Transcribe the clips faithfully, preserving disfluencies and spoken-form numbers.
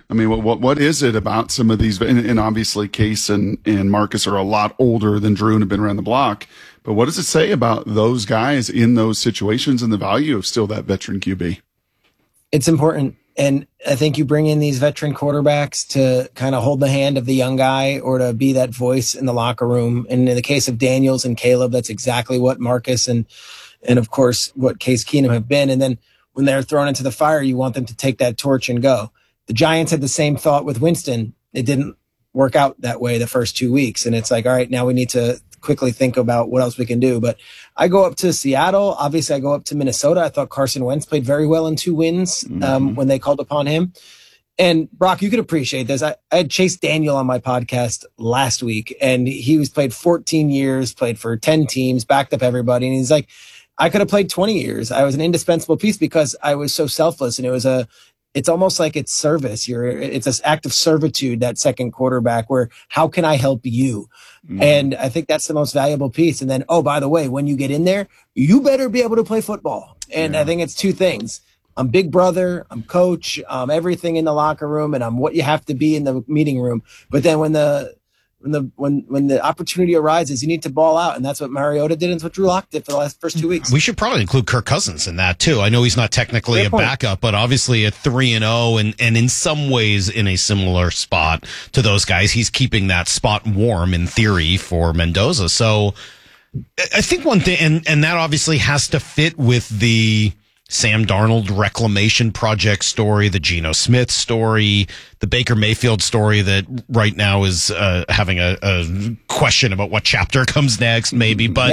I mean, what what, what is it about some of these? And, and obviously, Case and, and Marcus are a lot older than Drew and have been around the block. But what does it say about those guys in those situations and the value of still that veteran Q B? It's important. And I think you bring in these veteran quarterbacks to kind of hold the hand of the young guy or to be that voice in the locker room. And in the case of Daniels and Caleb, that's exactly what Marcus and, and of course, what Case Keenum have been. And then when they're thrown into the fire, you want them to take that torch and go. The Giants had the same thought with Winston. It didn't work out that way the first two weeks. And it's like, all right, now we need to quickly think about what else we can do. But I go up to Seattle. Obviously, I go up to Minnesota. I thought Carson Wentz played very well in two wins um, mm-hmm. when they called upon him. And Brock, you could appreciate this. I, I had Chase Daniel on my podcast last week, and he was played fourteen years, played for ten teams, backed up everybody. And he's like, I could have played twenty years. I was an indispensable piece because I was so selfless, and it was a, it's almost like it's service. You're, it's this act of servitude, that second quarterback, where how can I help you? Mm. And I think that's the most valuable piece. And then, oh, by the way, when you get in there, you better be able to play football. And yeah. I think it's two things. I'm big brother, I'm coach, I'm everything in the locker room, and I'm what you have to be in the meeting room. But then when the, When the when when the opportunity arises, you need to ball out, and that's what Mariota did, and it's what Drew Lock did for the last first two weeks. We should probably include Kirk Cousins in that too. I know he's not technically Great a point. backup, but obviously a three and zero, and and in some ways in a similar spot to those guys. He's keeping that spot warm in theory for Mendoza. So I think one thing, and and that obviously has to fit with the Sam Darnold reclamation project story, the Geno Smith story, the Baker Mayfield story that right now is uh, having a, a question about what chapter comes next, maybe. But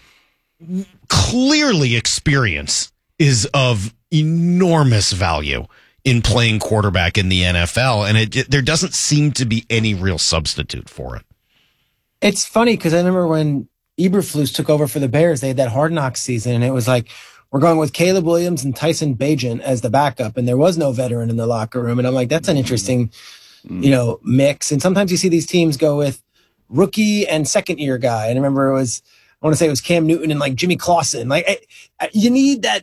yeah. Clearly experience is of enormous value in playing quarterback in the N F L, and it, it there doesn't seem to be any real substitute for it. It's funny because I remember when Eberflus took over for the Bears, they had that Hard Knocks season, and it was like, we're going with Caleb Williams and Tyson Bagent as the backup, and there was no veteran in the locker room. And I'm like, that's an interesting, you know, mix. And sometimes you see these teams go with rookie and second year guy. And I remember it was, I want to say it was Cam Newton and like Jimmy Clausen. Like I, I, you need that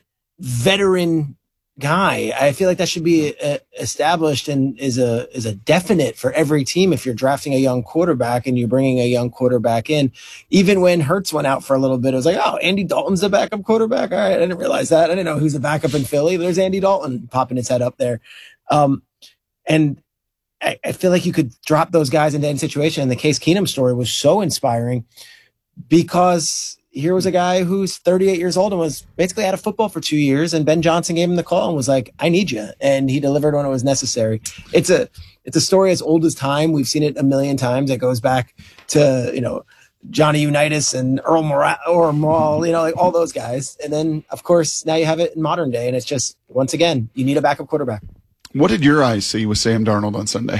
veteran guy. I feel like that should be uh, established and is a is a definite for every team. If you're drafting a young quarterback and you're bringing a young quarterback in, even when Hurts went out for a little bit, it was like, oh, Andy Dalton's the backup quarterback. All right, I didn't realize that. I didn't know who's the backup in Philly. There's Andy Dalton popping his head up there, um, and I, I feel like you could drop those guys into any situation. And the Case Keenum story was so inspiring because here was a guy who's thirty-eight years old and was basically out of football for two years. And Ben Johnson gave him the call and was like, I need you. And he delivered when it was necessary. It's a, it's a story as old as time. We've seen it a million times. It goes back to, you know, Johnny Unitas and Earl Morrall, or Morrall, you know, like all those guys. And then of course, now you have it in modern day. And it's just, once again, you need a backup quarterback. What did your eyes see with Sam Darnold on Sunday?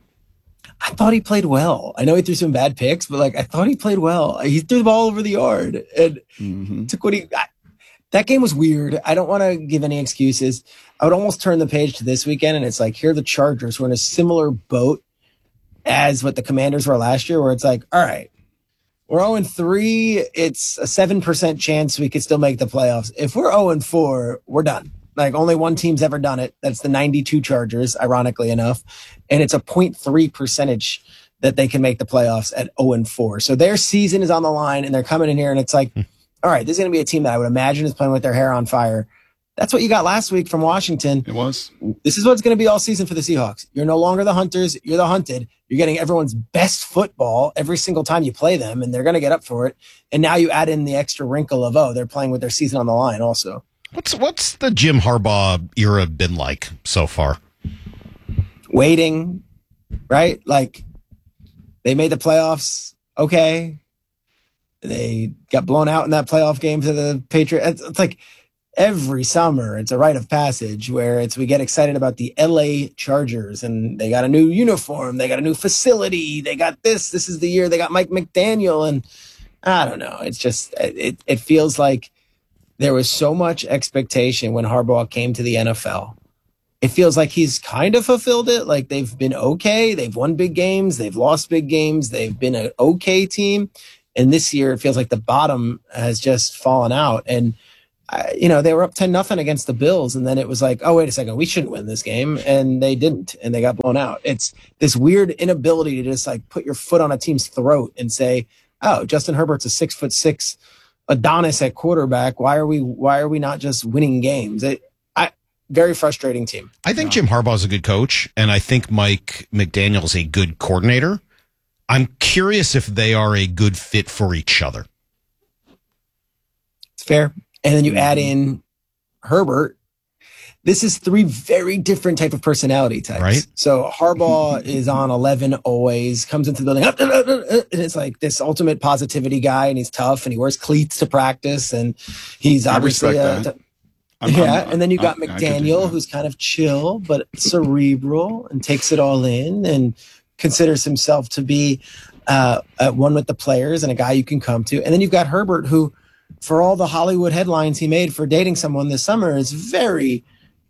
I thought he played well. I know he threw some bad picks, but like I thought he played well. He threw the ball over the yard and mm-hmm. took what he. I, that game was weird. I don't want to give any excuses. I would almost turn the page to this weekend, and it's like here are the Chargers who are in a similar boat as what the Commanders were last year, where it's like, all right, we're zero and three. It's a seven percent chance we could still make the playoffs. If we're zero and four, we're done. Like only one team's ever done it. That's the ninety-two Chargers, ironically enough. And it's a zero point three percentage that they can make the playoffs at zero and four. So their season is on the line and they're coming in here and it's like, all right, this is going to be a team that I would imagine is playing with their hair on fire. That's what you got last week from Washington. It was. This is what's going to be all season for the Seahawks. You're no longer the hunters. You're the hunted. You're getting everyone's best football every single time you play them, and they're going to get up for it. And now you add in the extra wrinkle of, oh, they're playing with their season on the line also. What's what's the Jim Harbaugh era been like so far? Waiting, right? Like they made the playoffs. Okay. They got blown out in that playoff game to the Patriots. It's, it's like every summer it's a rite of passage where it's, we get excited about the L A Chargers and they got a new uniform. They got a new facility. They got this, this is the year they got Mike McDaniel. And I don't know. It's just, it, it feels like there was so much expectation when Harbaugh came to the N F L. It feels like he's kind of fulfilled it. Like they've been okay. They've won big games. They've lost big games. They've been an okay team. And this year it feels like the bottom has just fallen out. And I, you know, they were up ten nothing against the Bills. And then it was like, oh, wait a second, we shouldn't win this game. And they didn't. And they got blown out. It's this weird inability to just like put your foot on a team's throat and say, oh, Justin Herbert's a six foot six Adonis at quarterback. Why are we, why are we not just winning games? It, I, very frustrating team. I think Jim Harbaugh is a good coach, and I think Mike McDaniel is a good coordinator. I'm curious if they are a good fit for each other. It's fair. And then you add in Herbert. This is three very different type of personality types. Right. So Harbaugh is on eleven always, comes into the building, and it's like this ultimate positivity guy, and he's tough, and he wears cleats to practice, and he's obviously a, that. I'm, yeah. I'm, and then you got I'm, McDaniel, who's kind of chill but cerebral and takes it all in and considers himself to be uh, at one with the players and a guy you can come to. And then you've got Herbert, who, for all the Hollywood headlines he made for dating someone this summer, is very,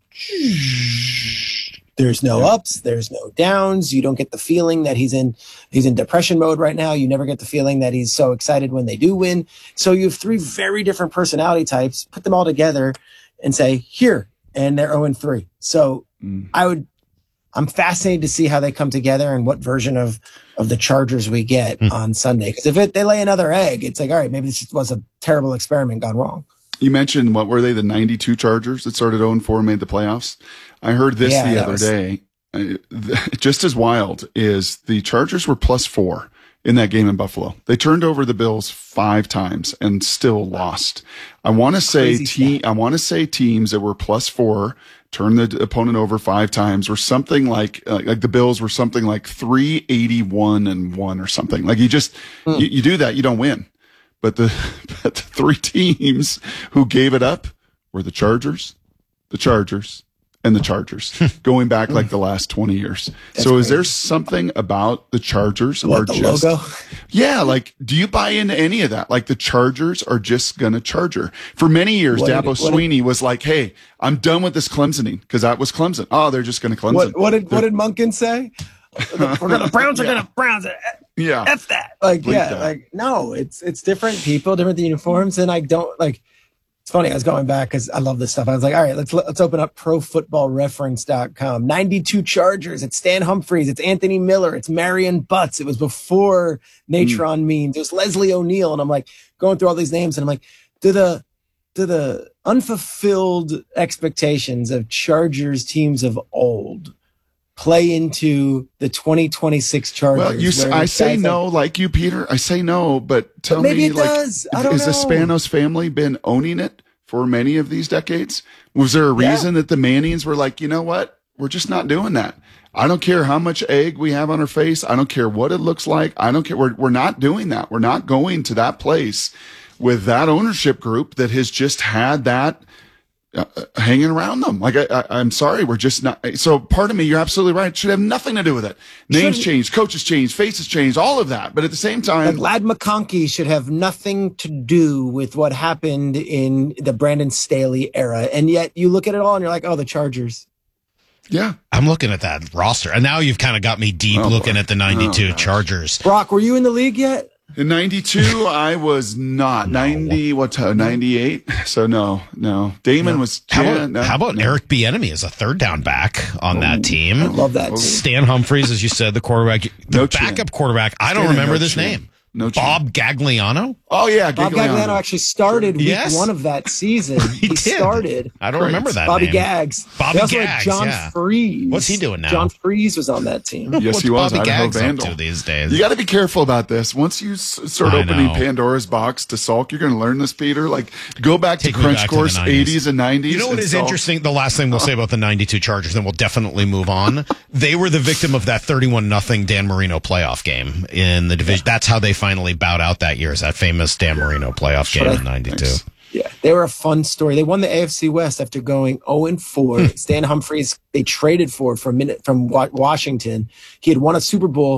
there's no yeah. ups, there's no downs. You don't get the feeling that he's in, he's in depression mode right now. You never get the feeling that he's so excited when they do win. So you have three very different personality types, put them all together and say, here, and they're oh and three. So mm. I would, I'm fascinated to see how they come together and what version of, of the Chargers we get mm. on Sunday. Because if it, they lay another egg, it's like, all right, maybe this just was a terrible experiment gone wrong. You mentioned, what were they, the ninety-two Chargers that started oh and four and made the playoffs? I heard this yeah, the other was... day. Uh, the, just as wild is the Chargers were plus four in that game in Buffalo. They turned over the Bills five times and still lost. I want to say te- I want to say teams that were plus four turned the opponent over five times or something like uh, like the Bills were something like three eighty-one and one or something. Like you just hmm. you, you do that, you don't win. But the but the three teams who gave it up were the Chargers, the Chargers, and the Chargers, going back like the last twenty years. That's so crazy. Is there something about the Chargers what, are the just logo? Yeah, like do you buy into any of that? Like the Chargers are just gonna Charger. For many years, what Dabo did, Sweeney did, was like, "Hey, I'm done with this Clemsoning," because that was Clemson. Oh, they're just gonna Clemson. What, what did What did Monken say? We're gonna Browns are yeah. gonna Browns. Yeah, F that. Like Bleep yeah, that. like no, it's it's different people, different uniforms, and I don't like. It's funny. I was going back because I love this stuff. I was like, all right, let's let's open up pro football reference dot com. ninety-two Chargers. It's Stan Humphries. It's Anthony Miller. It's Marion Butts. It was before Natron mm. memes. It was Leslie O'Neal. And I'm like going through all these names and I'm like, do the do the unfulfilled expectations of Chargers teams of old play into the twenty twenty-six Chargers? Well, you, I say no, like, like you, Peter. I say no, but tell but maybe me, it like, does. I don't has know. the Spanos family been owning it for many of these decades? Was there a reason yeah. that the Mannings were like, you know what? We're just not doing that. I don't care how much egg we have on our face. I don't care what it looks like. I don't care. We're, we're not doing that. We're not going to that place with that ownership group that has just had that Uh, hanging around them. Like, I, I, I'm sorry, we're just not. So part of me, you're absolutely right. It should have nothing to do with it. Names Shouldn't, changed, coaches changed, faces changed, all of that. But at the same time, like Lad McConkey should have nothing to do with what happened in the Brandon Staley era. And yet you look at it all and you're like, oh, the Chargers. Yeah. I'm looking at that roster. And now you've kind of got me deep oh, looking boy. at the ninety-two oh, Chargers. Brock, were you in the league yet? In ninety-two, I was not. No. ninety, what, ninety-eight? So no, no. Damon no. was. How yeah, about, no, how about no. Eric Bieniemy as a third down back on oh, that team? I love that. Stan Humphries, as you said, the quarterback, the no backup chin. quarterback. I Stan don't remember no this chin. name. No Bob Gagliano? Oh, yeah. Bob Gagliano, Gagliano actually started week yes. one of that season. he, he did. started. I don't Great. remember that Bobby name. Gags. Bobby also Gags, had John yeah. Freeze. What's he doing now? John Freeze was on that team. Yes, What's he was. Bobby Idaho Gags Vandal. up to these days? You got to be careful about this. Once you s- start I opening know. Pandora's box to Salk, you're going to learn this, Peter. Like, go back Take to me Crunch back Course to the eighties and nineties. You know what is Salk. interesting? The last thing we'll say about the ninety-two Chargers, then we'll definitely move on. They were the victim of that thirty-one nothing Dan Marino playoff game in the division. That's how they finally bowed out that year, is that famous Dan Marino playoff game in ninety-two. Thanks. Yeah, they were a fun story. They won the A F C West after going oh and four. Stan Humphries, they traded for for a minute from Washington. He had won a Super Bowl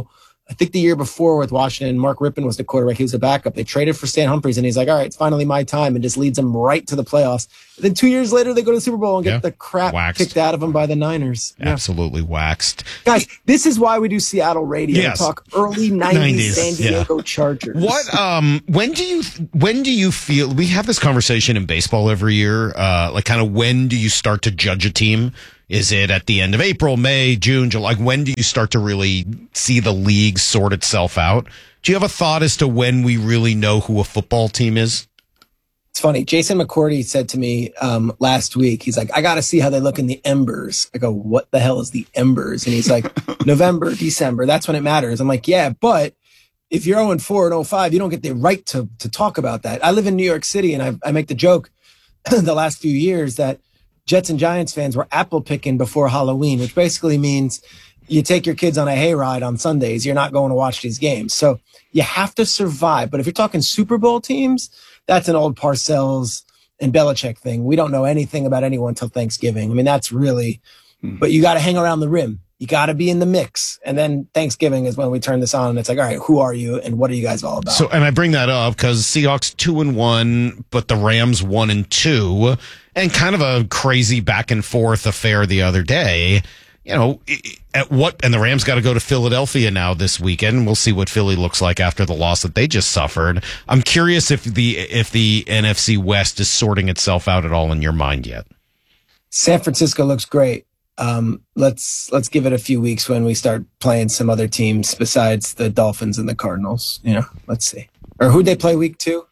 I think the year before with Washington, Mark Rippon was the quarterback. He was the backup. They traded for Stan Humphries, and he's like, all right, it's finally my time, and just leads them right to the playoffs. And then two years later, they go to the Super Bowl and get Yeah. the crap Waxed. kicked out of them by the Niners. Yeah. Absolutely waxed. Guys, this is why we do Seattle radio. Yes. We talk early nineties, nineties, San Diego yeah. Chargers. What um when do you when do you feel we have this conversation in baseball every year, uh like kind of when do you start to judge a team? Is it at the end of April, May, June, July? Like when do you start to really see the league sort itself out? Do you have a thought as to when we really know who a football team is? It's funny. Jason McCourty said to me um, last week, he's like, I got to see how they look in the embers. I go, what the hell is the embers? And he's like, November, December. That's when it matters. I'm like, yeah, but if you're oh and four and oh five, you don't get the right to to talk about that. I live in New York City, and I, I make the joke the last few years that Jets and Giants fans were apple picking before Halloween, which basically means you take your kids on a hayride on Sundays. You're not going to watch these games. So you have to survive. But if you're talking Super Bowl teams, that's an old Parcells and Belichick thing. We don't know anything about anyone until Thanksgiving. I mean, that's really, hmm. but you got to hang around the rim. You got to be in the mix. And then Thanksgiving is when we turn this on and it's like, all right, who are you and what are you guys all about? So, and I bring that up because Seahawks two and one, but the Rams one and two, and kind of a crazy back and forth affair the other day. You know, at what, and the Rams got to go to Philadelphia now this weekend. We'll see what Philly looks like after the loss that they just suffered. I'm curious if the, if the N F C West is sorting itself out at all in your mind yet. San Francisco looks great. Um, let's, let's give it a few weeks when we start playing some other teams besides the Dolphins and the Cardinals. You know, let's see. Or who'd they play week two?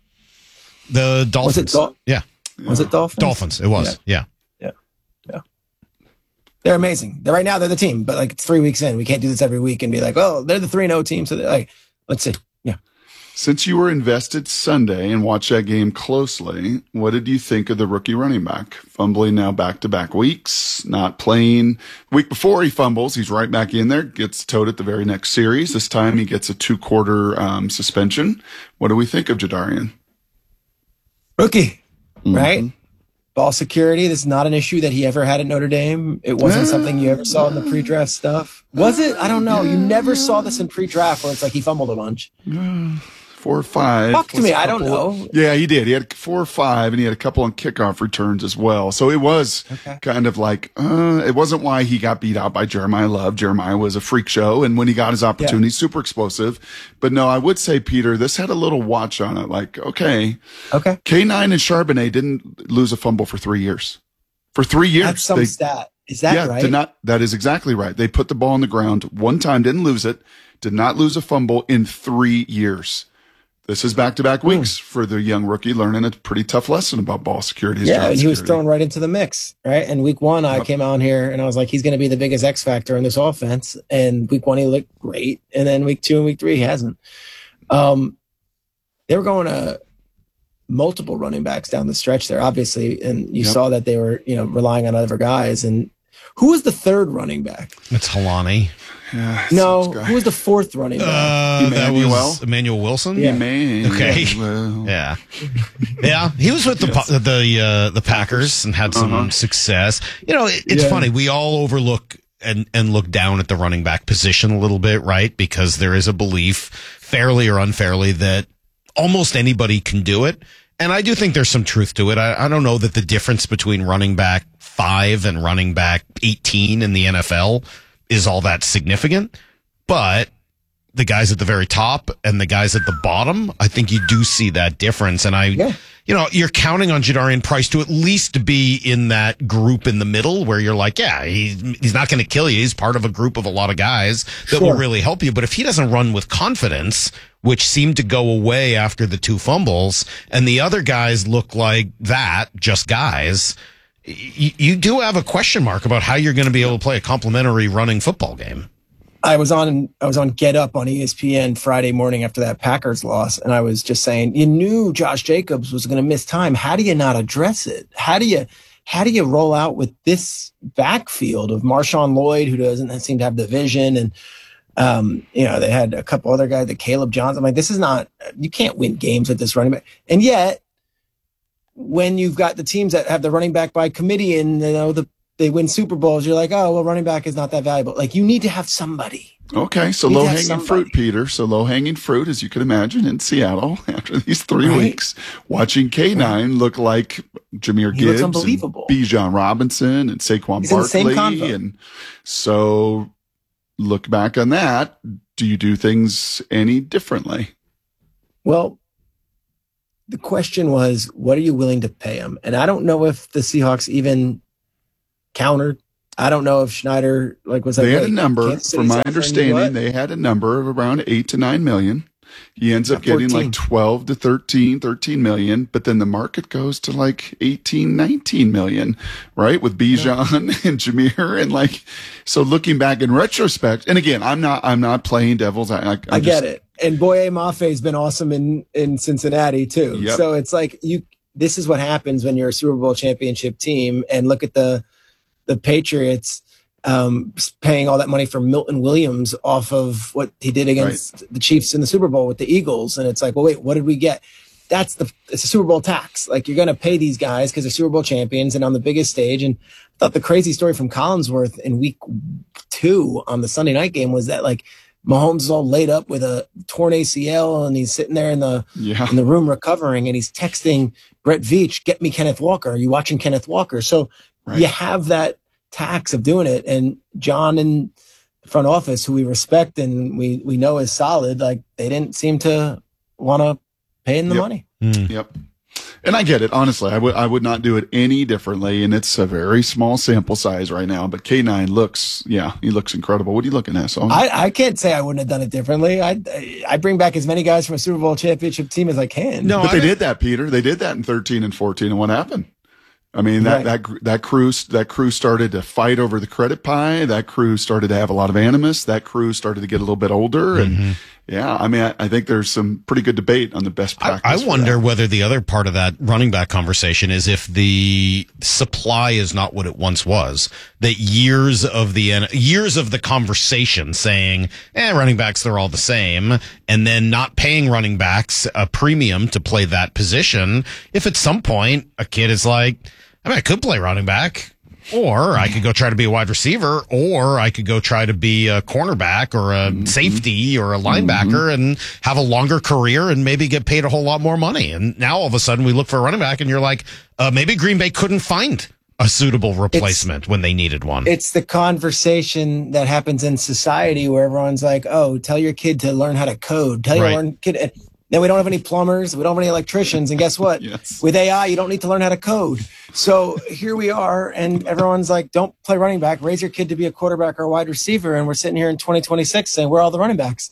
The Dolphins. Was it Dol- yeah. Was it Dolphins? Dolphins. It was. Yeah. Yeah. Yeah. They're amazing. They're, right now they're the team, but like it's three weeks in. We can't do this every week and be like, oh, they're the three and oh team. So they're like, let's see. Yeah. Since you were invested Sunday and watched that game closely, what did you think of the rookie running back? Fumbling now back-to-back weeks, not playing. Week before he fumbles, he's right back in there, gets towed at the very next series. This time he gets a two-quarter um, suspension. What do we think of Jadarian? Rookie, mm-hmm. right? Ball security. This is not an issue that he ever had at Notre Dame. It wasn't uh, something you ever saw in the pre-draft stuff. Was it? I don't know. You never saw this in pre-draft where it's like he fumbled a bunch. Uh, four or five. Talk to me. I don't know. Yeah, he did. He had four or five, and he had a couple on kickoff returns as well. So it was okay. kind of like, uh, it wasn't why he got beat out by Jeremiah Love. Jeremiah was a freak show, and when he got his opportunity, yeah. super explosive. But no, I would say, Peter, this had a little watch on it. Like, okay. Okay. K nine and Charbonnet didn't lose a fumble for three years. For three years. That's some they, stat. Is that yeah, right? Did not, that is exactly right. They put the ball on the ground one time, didn't lose it, did not lose a fumble in three years. This is back-to-back weeks hmm. for the young rookie learning a pretty tough lesson about ball security. Yeah, and he security. was thrown right into the mix, right? And week one, I yep. came out here and I was like, he's going to be the biggest X factor in this offense. And week one, he looked great. And then week two and week three, he hasn't. Um, they were going to multiple running backs down the stretch there, obviously. And you yep. saw that they were, you know, relying on other guys. And who was the third running back? It's Helani. Yeah, no, who was the fourth running back? Uh, that was Emmanuel Wilson. Yeah. Emmanuel. Okay. Yeah. Yeah. He was with the yes. the uh, the Packers and had some uh-huh. success. You know, it, it's yeah. funny. We all overlook and and look down at the running back position a little bit, right? Because there is a belief, fairly or unfairly, that almost anybody can do it. And I do think there's some truth to it. I, I don't know that the difference between running back five and running back eighteen in the N F L is all that significant, but the guys at the very top and the guys at the bottom, I think you do see that difference. And I, yeah. you know, you're counting on Jadarian Price to at least be in that group in the middle where you're like, yeah, he's, he's not going to kill you. He's part of a group of a lot of guys that sure. will really help you. But if he doesn't run with confidence, which seemed to go away after the two fumbles, and the other guys look like that, just guys, you, you do have a question mark about how you're going to be able to play a complimentary running football game. I was on I was on Get Up on E S P N Friday morning after that Packers loss, and I was just saying, you knew Josh Jacobs was going to miss time. How do you not address it? How do you how do you roll out with this backfield of Marshawn Lloyd, who doesn't seem to have the vision, and um, you know, they had a couple other guys, the Caleb Johnson. I'm like, this is not, you can't win games with this running back. And yet, when you've got the teams that have the running back by committee and, you know, the they win Super Bowls, you're like, oh, well, running back is not that valuable. Like, you need to have somebody. Okay, so Need to low have hanging somebody. fruit, Peter. So low hanging fruit, as you can imagine, in Seattle after these three Right. weeks, watching K nine look like Jahmyr He looks Gibbs, and unbelievable. Bijan Robinson, and Saquon He's in the same Barkley, convo. and so look back on that. Do you do things any differently? Well, the question was, what are you willing to pay him? And I don't know if the Seahawks even countered. I don't know if Schneider like was like, They had wait, a number, Kansas from City's my offering you understanding, what? they had a number of around eight to nine million. He ends up Yeah, getting fourteen. like twelve to thirteen, thirteen million, but then the market goes to like eighteen, nineteen million, right? With Bijan and Jahmyr, and like, so looking back in retrospect, and again, I'm not, I'm not playing devil's. I, I, I get it. And Boye Mafe's been awesome in, in Cincinnati too. Yep. So it's like you, this is what happens when you're a Super Bowl championship team. And look at the, the Patriots, um, paying all that money for Milton Williams off of what he did against right. the Chiefs in the Super Bowl with the Eagles. And it's like, well, wait, what did we get? That's the, it's a Super Bowl tax. Like you're going to pay these guys because they're Super Bowl champions and on the biggest stage. And I thought the crazy story from Collinsworth in week two on the Sunday night game was that like Mahomes is all laid up with a torn A C L and he's sitting there in the, yeah. in the room recovering and he's texting Brett Veach, get me Kenneth Walker. Are you watching Kenneth Walker? So right. you have that tax of doing it, and John in the front office, who we respect and we we know is solid, like they didn't seem to want to pay in the yep. money. Mm. Yep. And I get it. Honestly, I would I would not do it any differently. And it's a very small sample size right now. But K nine looks, yeah, he looks incredible. What are you looking at? So I, I can't say I wouldn't have done it differently. I I bring back as many guys from a Super Bowl championship team as I can. No, but I they did that, Peter. They did that in thirteen and fourteen. And what happened? I mean, that, right. that, that crew, that crew started to fight over the credit pie. That crew started to have a lot of animus. That crew started to get a little bit older. And mm-hmm. yeah, I mean, I, I think there's some pretty good debate on the best practice. I, I wonder whether the other part of that running back conversation is if the supply is not what it once was, that years of the, years of the conversation saying, eh, running backs, they're all the same. And then not paying running backs a premium to play that position. If at some point a kid is like, I mean, I could play running back, or I could go try to be a wide receiver, or I could go try to be a cornerback or a mm-hmm. safety or a linebacker mm-hmm. and have a longer career and maybe get paid a whole lot more money. And now all of a sudden we look for a running back and you're like, uh, maybe Green Bay couldn't find a suitable replacement it's, when they needed one. It's the conversation that happens in society where everyone's like, oh, tell your kid to learn how to code. Tell your right. learn kid. Then we don't have any plumbers. We don't have any electricians. And guess what? yes. With A I, you don't need to learn how to code. So here we are. And everyone's like, don't play running back. Raise your kid to be a quarterback or a wide receiver. And we're sitting here in twenty twenty-six saying, where are all the running backs?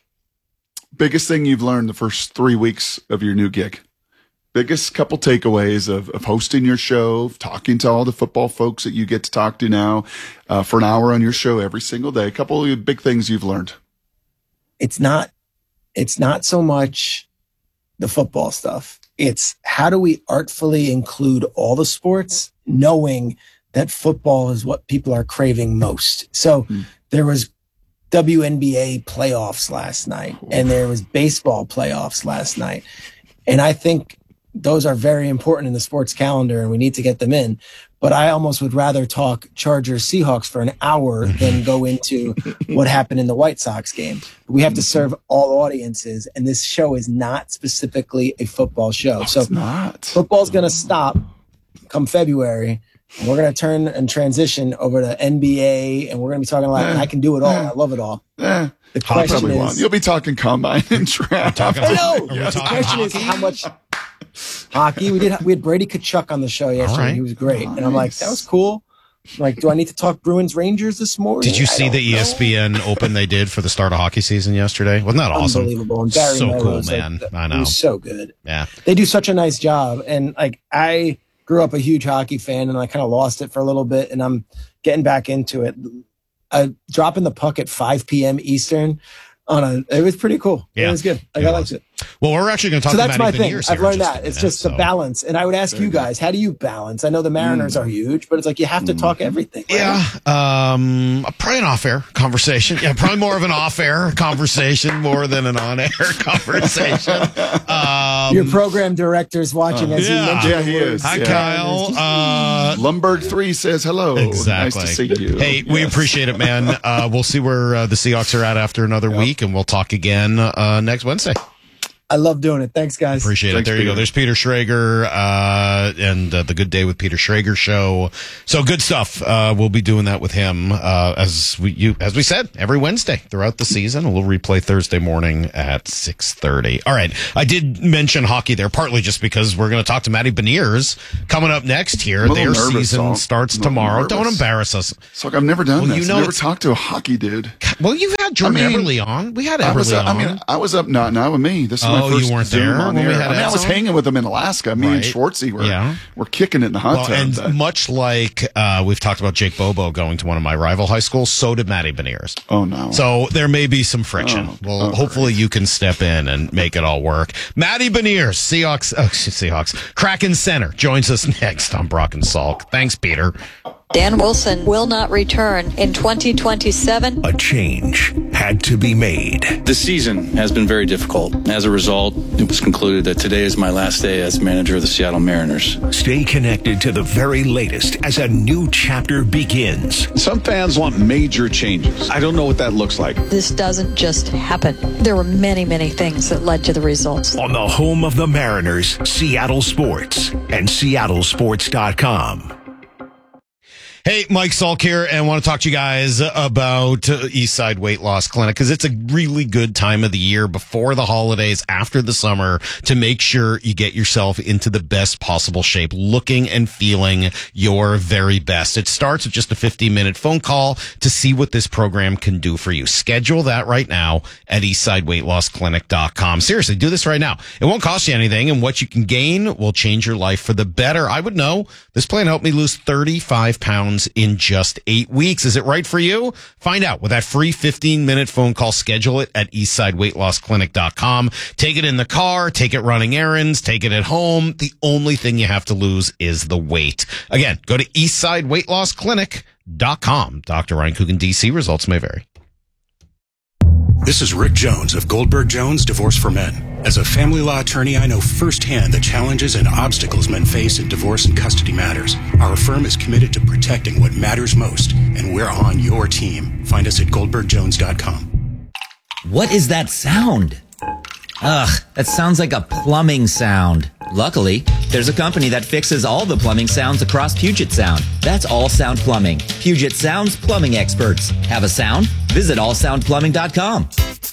Biggest thing you've learned the first three weeks of your new gig? Biggest couple takeaways of, of hosting your show, of talking to all the football folks that you get to talk to now uh, for an hour on your show every single day. A couple of big things you've learned. It's not, it's not so much the football stuff. It's how do we artfully include all the sports, knowing that football is what people are craving most. So mm. there was W N B A playoffs last night, and there was baseball playoffs last night. And I think those are very important in the sports calendar, and we need to get them in. But I almost would rather talk Chargers Seahawks for an hour than go into what happened in the White Sox game. We have to serve all audiences, and this show is not specifically a football show. Oh, so it's not. Football's going to stop come February, and we're going to turn and transition over to N B A, and we're going to be talking a lot. Eh, and I can do it all. eh, I love it all. Eh, the question probably is, won't. You'll be talking combine and draft. Talking I know. Are we The talking question is hockey? how much hockey we did. We had Brady Kachuk on the show yesterday. right. He was great, Nice. and I'm like, that was cool. I'm like, do I need to talk Bruins Rangers this morning? Did you I see don't the E S P N Open they did for the start of hockey season yesterday? Wasn't that know. awesome? Unbelievable. And Barry So cool, Melrose, like, man. the- I He know. was so good. Yeah. They do such a nice job, and like I grew up a huge hockey fan, and I kind of lost it for a little bit, and I'm getting back into it. Uh, dropping the puck at five p.m. Eastern on a, it was pretty cool. Yeah. It was good. Like, Yeah, I it liked was. it. Well, we're actually going to talk so to that's Matty my thing. Beniers I've here in learned just that. a It's minute, just so. the balance. And I would ask you guys, how do you balance? I know the Mariners Mm. are huge, but it's like you have to talk everything. Right? Yeah, um, probably an off-air conversation. Yeah, probably more of an off-air conversation more than an on-air conversation. Um, Your program director's watching as yeah. you mentioned. Yeah, the he word. is. Hi, Yeah. Kyle. Uh, Lumberg three says hello. Exactly. Nice to see you. Hey, we Yes. appreciate it, man. Uh, we'll see where uh, the Seahawks are at after another Yep. week, and we'll talk again uh, next Wednesday. I love doing it. Thanks, guys. Appreciate Thanks, it. There you Peter. go. There's Peter Schrager uh, and uh, the Good Day with Peter Schrager show. So good stuff. Uh, we'll be doing that with him uh, as we you as we said every Wednesday throughout the season. We'll replay Thursday morning at six thirty. All right. I did mention hockey there partly just because we're going to talk to Matty Beniers coming up next here. I'm a little Their nervous, season Saul. starts I'm a little tomorrow. nervous. Don't embarrass us. So I've never done Well, this. you know I've never it's- talked to a hockey dude. Well, you've had Drew I mean, Everly on. We had I was, Everly uh, I on. mean, I was up not not with me. This is Oh, my first you weren't Zoom there on when we air. had I mean, I Eds was on? hanging with them in Alaska. Me and Right. Schwartzy were Yeah. were kicking it in the hot Well, tub. and that- much like uh, we've talked about Jake Bobo going to one of my rival high schools, so did Matty Beniers. oh no! So there may be some friction. Oh, well, oh, hopefully you can step in and make it all work. Matty Beniers, Seahawks, oh, Seahawks, Kraken center, joins us next on Brock and Salk. Thanks, Peter. Dan Wilson will not return in twenty twenty-seven. A change had to be made. The season has been very difficult. As a result, it was concluded that today is my last day as manager of the Seattle Mariners. Stay connected to the very latest as a new chapter begins. Some fans want major changes. I don't know what that looks like. This doesn't just happen. There were many, many things that led to the results. On the home of the Mariners, Seattle Sports and Seattle Sports dot com. Hey, Mike Salk here, and I want to talk to you guys about uh, Eastside Weight Loss Clinic because it's a really good time of the year before the holidays, after the summer, to make sure you get yourself into the best possible shape, looking and feeling your very best. It starts with just a fifteen minute phone call to see what this program can do for you. Schedule that right now at eastside weight loss clinic dot com. Seriously, do this right now. It won't cost you anything, and what you can gain will change your life for the better. I would know. This plan helped me lose thirty-five pounds in just eight weeks. Is it right for you? Find out with that free fifteen minute phone call. Schedule it at eastside weight loss clinic dot com. Take it in the car, take it running errands, take it at home. The only thing you have to lose is the weight. Again, go to eastside weight loss clinic dot com. Doctor Ryan Coogan, D C. Results may vary. This is Rick Jones of Goldberg Jones Divorce for Men. As a family law attorney, I know firsthand the challenges and obstacles men face in divorce and custody matters. Our firm is committed to protecting what matters most, and we're on your team. Find us at goldberg jones dot com. What is that sound? Ugh, that sounds like a plumbing sound. Luckily, there's a company that fixes all the plumbing sounds across Puget Sound. That's All Sound Plumbing. Puget Sound's plumbing experts. Have a sound? Visit all sound plumbing dot com.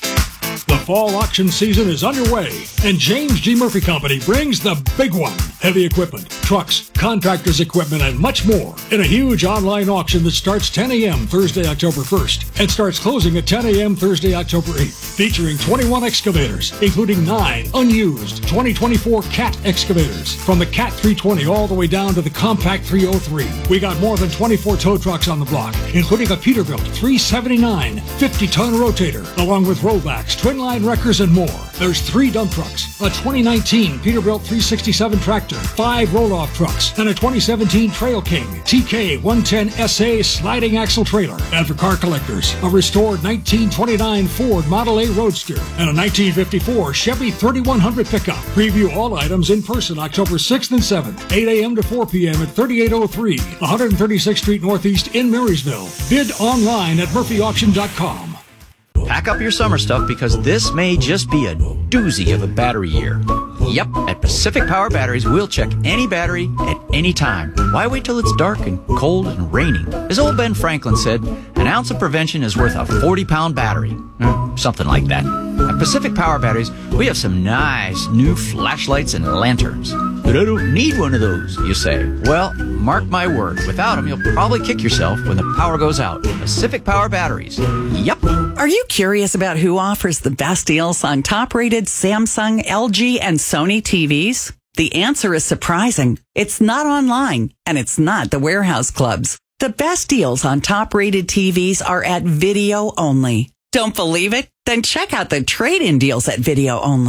The fall auction season is underway, and James G. Murphy Company brings the big one. Heavy equipment, trucks, contractors' equipment, and much more in a huge online auction that starts ten a.m. Thursday, October first, and starts closing at ten a.m. Thursday, October eighth, featuring twenty-one excavators, including nine unused twenty twenty-four Cat excavators, from the Cat three twenty all the way down to the Compact three oh three. We got more than twenty-four tow trucks on the block, including a Peterbilt three seventy-nine fifty ton rotator, along with rollbacks, twin line wreckers, and more. There's three dump trucks, a twenty nineteen Peterbilt three sixty-seven tractor, five roll-off trucks, and a twenty seventeen Trail King T K one ten S A sliding axle trailer. And for car collectors, a restored nineteen twenty-nine Ford Model A Roadster and a nineteen fifty-four Chevy thirty-one hundred pickup. Preview all items in person October sixth and seventh, eight a.m. to four p.m. at thirty-eight oh three one thirty-sixth Street Northeast in Marysville. Bid online at murphy auction dot com. Pack up your summer stuff because this may just be a doozy of a battery year. Yep, at Pacific Power Batteries, we'll check any battery at any time. Why wait till it's dark and cold and raining? As old Ben Franklin said, an ounce of prevention is worth a forty pound battery. Eh, something like that. At Pacific Power Batteries, we have some nice new flashlights and lanterns. But I don't need one of those, you say. Well, mark my word, without them, you'll probably kick yourself when the power goes out. Pacific Power Batteries. Yep. Are you curious about who offers the best deals on top-rated Samsung, L G, and Sony T Vs? The answer is surprising. It's not online, and it's not the warehouse clubs. The best deals on top-rated T Vs are at Video Only. Don't believe it? Then check out the trade-in deals at Video Only.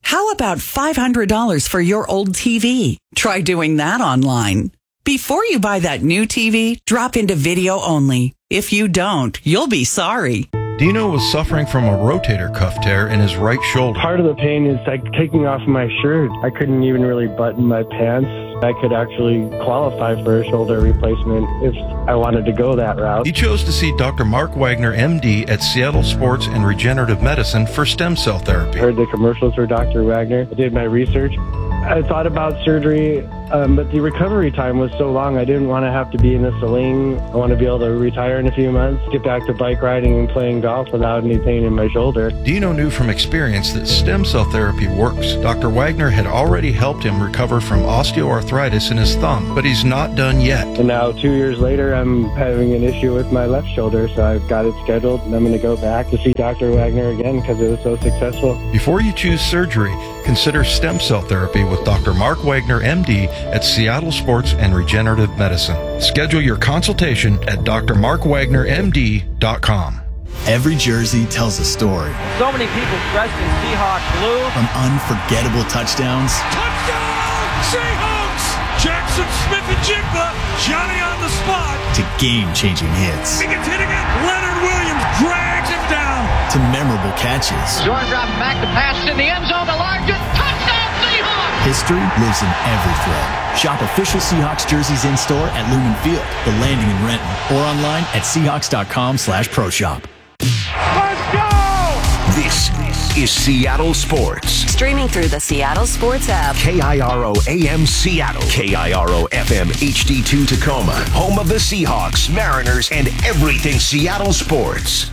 How about five hundred dollars for your old T V? Try doing that online. Before you buy that new T V, drop into video only. If you don't, you'll be sorry. Dino was suffering from a rotator cuff tear in his right shoulder. Part of the pain is like taking off my shirt. I couldn't even really button my pants. I could actually qualify for a shoulder replacement if I wanted to go that route. He chose to see Doctor Mark Wagner, M D, at Seattle Sports and Regenerative Medicine for stem cell therapy. I heard the commercials for Doctor Wagner. I did my research. I thought about surgery, um, but the recovery time was so long, I didn't want to have to be in a sling. I want to be able to retire in a few months, get back to bike riding and playing golf without any pain in my shoulder. Dino knew from experience that stem cell therapy works. Doctor Wagner had already helped him recover from osteoarthritis in his thumb, but he's not done yet. And now, two years later, I'm having an issue with my left shoulder, so I've got it scheduled, and I'm going to go back to see Doctor Wagner again because it was so successful. Before you choose surgery, consider stem cell therapy with Doctor Mark Wagner, M D, at Seattle Sports and Regenerative Medicine. Schedule your consultation at d r mark wagner m d dot com. Every jersey tells a story. So many people dressed in Seahawks blue. From unforgettable touchdowns. Touchdown, Seahawks! Jackson Smith-Njigba, Johnny on the spot. To game-changing hits. He gets hitting it. Leonard Williams drags him down. To memorable catches. Jordan dropping back to pass in the end zone to Largent. Touchdown, Seahawks! History lives in every thread. Shop official Seahawks jerseys in-store at Lumen Field, The Landing in Renton, or online at seahawks.com slash pro shop. Let's go! This is Seattle Sports. Streaming through the Seattle Sports app. K I R O A M Seattle. K I R O F M H D two Tacoma. Home of the Seahawks, Mariners, and everything Seattle sports.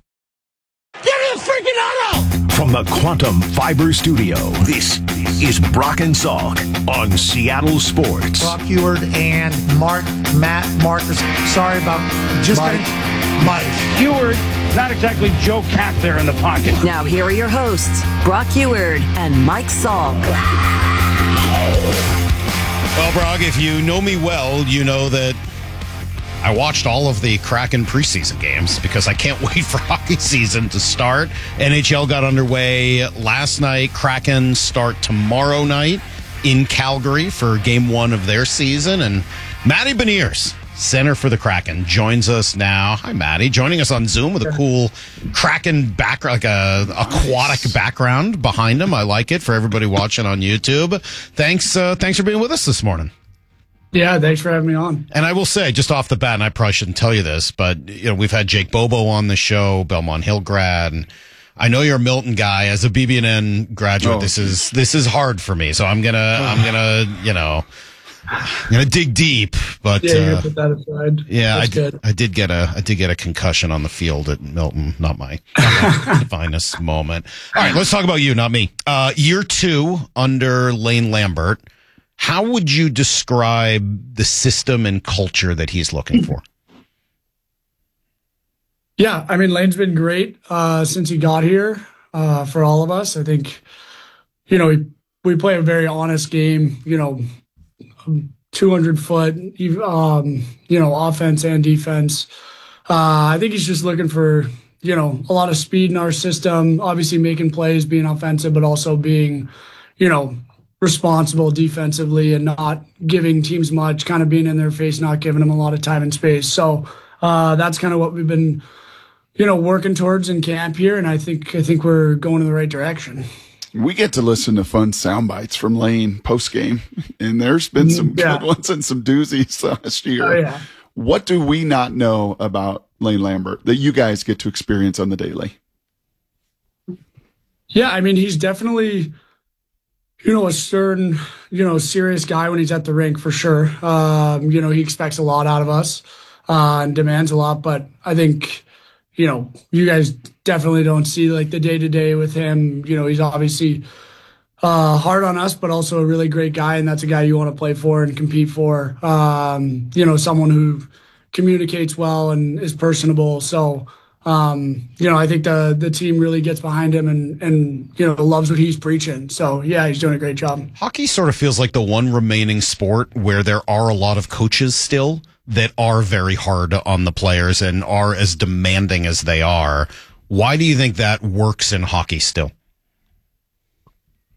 Get in the freaking auto! From the Quantum Fiber Studio, this is Brock and Salk on Seattle Sports. Brock Huard and Mark, Matt, Marcus. Sorry about just Mike. Getting, Mike. Huard, not exactly Joe Cat there in the pocket. Now here are your hosts, Brock Huard and Mike Salk. Well, Brock, if you know me well, you know that I watched all of the Kraken preseason games because I can't wait for hockey season to start. N H L got underway last night. Kraken start tomorrow night in Calgary for game one of their season. And Matty Beniers, center for the Kraken, joins us now. Hi, Matty. Joining us on Zoom with a cool Kraken background, like a aquatic background behind him. I like it for everybody watching on YouTube. Thanks, uh, thanks for being with us this morning. Yeah, thanks for having me on. And I will say, just off the bat, and I probably shouldn't tell you this, but you know we've had Jake Bobo on the show, Belmont Hill grad, and I know you're a Milton guy. As a B B N N graduate, oh, this is this is hard for me. So I'm gonna I'm gonna you know I'm gonna dig deep. But yeah, you're uh, gonna put that aside. Yeah, That's I did, good. I did get a I did get a concussion on the field at Milton. Not my, not my finest moment. All right, let's talk about you, not me. Uh, year two under Lane Lambert. How would you describe the system and culture that he's looking for? Yeah, I mean, Lane's been great uh, since he got here uh, for all of us. I think, you know, we, we play a very honest game, you know, two hundred foot, um, you know, offense and defense. Uh, I think he's just looking for, you know, a lot of speed in our system, obviously making plays, being offensive, but also being, you know, responsible defensively and not giving teams much, kind of being in their face, not giving them a lot of time and space. So uh, that's kind of what we've been, you know, working towards in camp here. And I think I think we're going in the right direction. We get to listen to fun sound bites from Lane post game, and there's been some yeah. good ones and some doozies last year. Oh, yeah. What do we not know about Lane Lambert that you guys get to experience on the daily? Yeah, I mean, he's definitely, you know, a stern, you know, serious guy when he's at the rink for sure. Um, you know, he expects a lot out of us uh, and demands a lot. But I think, you know, you guys definitely don't see like the day to day with him. You know, he's obviously uh, hard on us, but also a really great guy. And that's a guy you want to play for and compete for. Um, you know, someone who communicates well and is personable. So, Um, you know, I think the the team really gets behind him and, and, you know, loves what he's preaching. So, yeah, he's doing a great job. Hockey sort of feels like the one remaining sport where there are a lot of coaches still that are very hard on the players and are as demanding as they are. Why do you think that works in hockey still?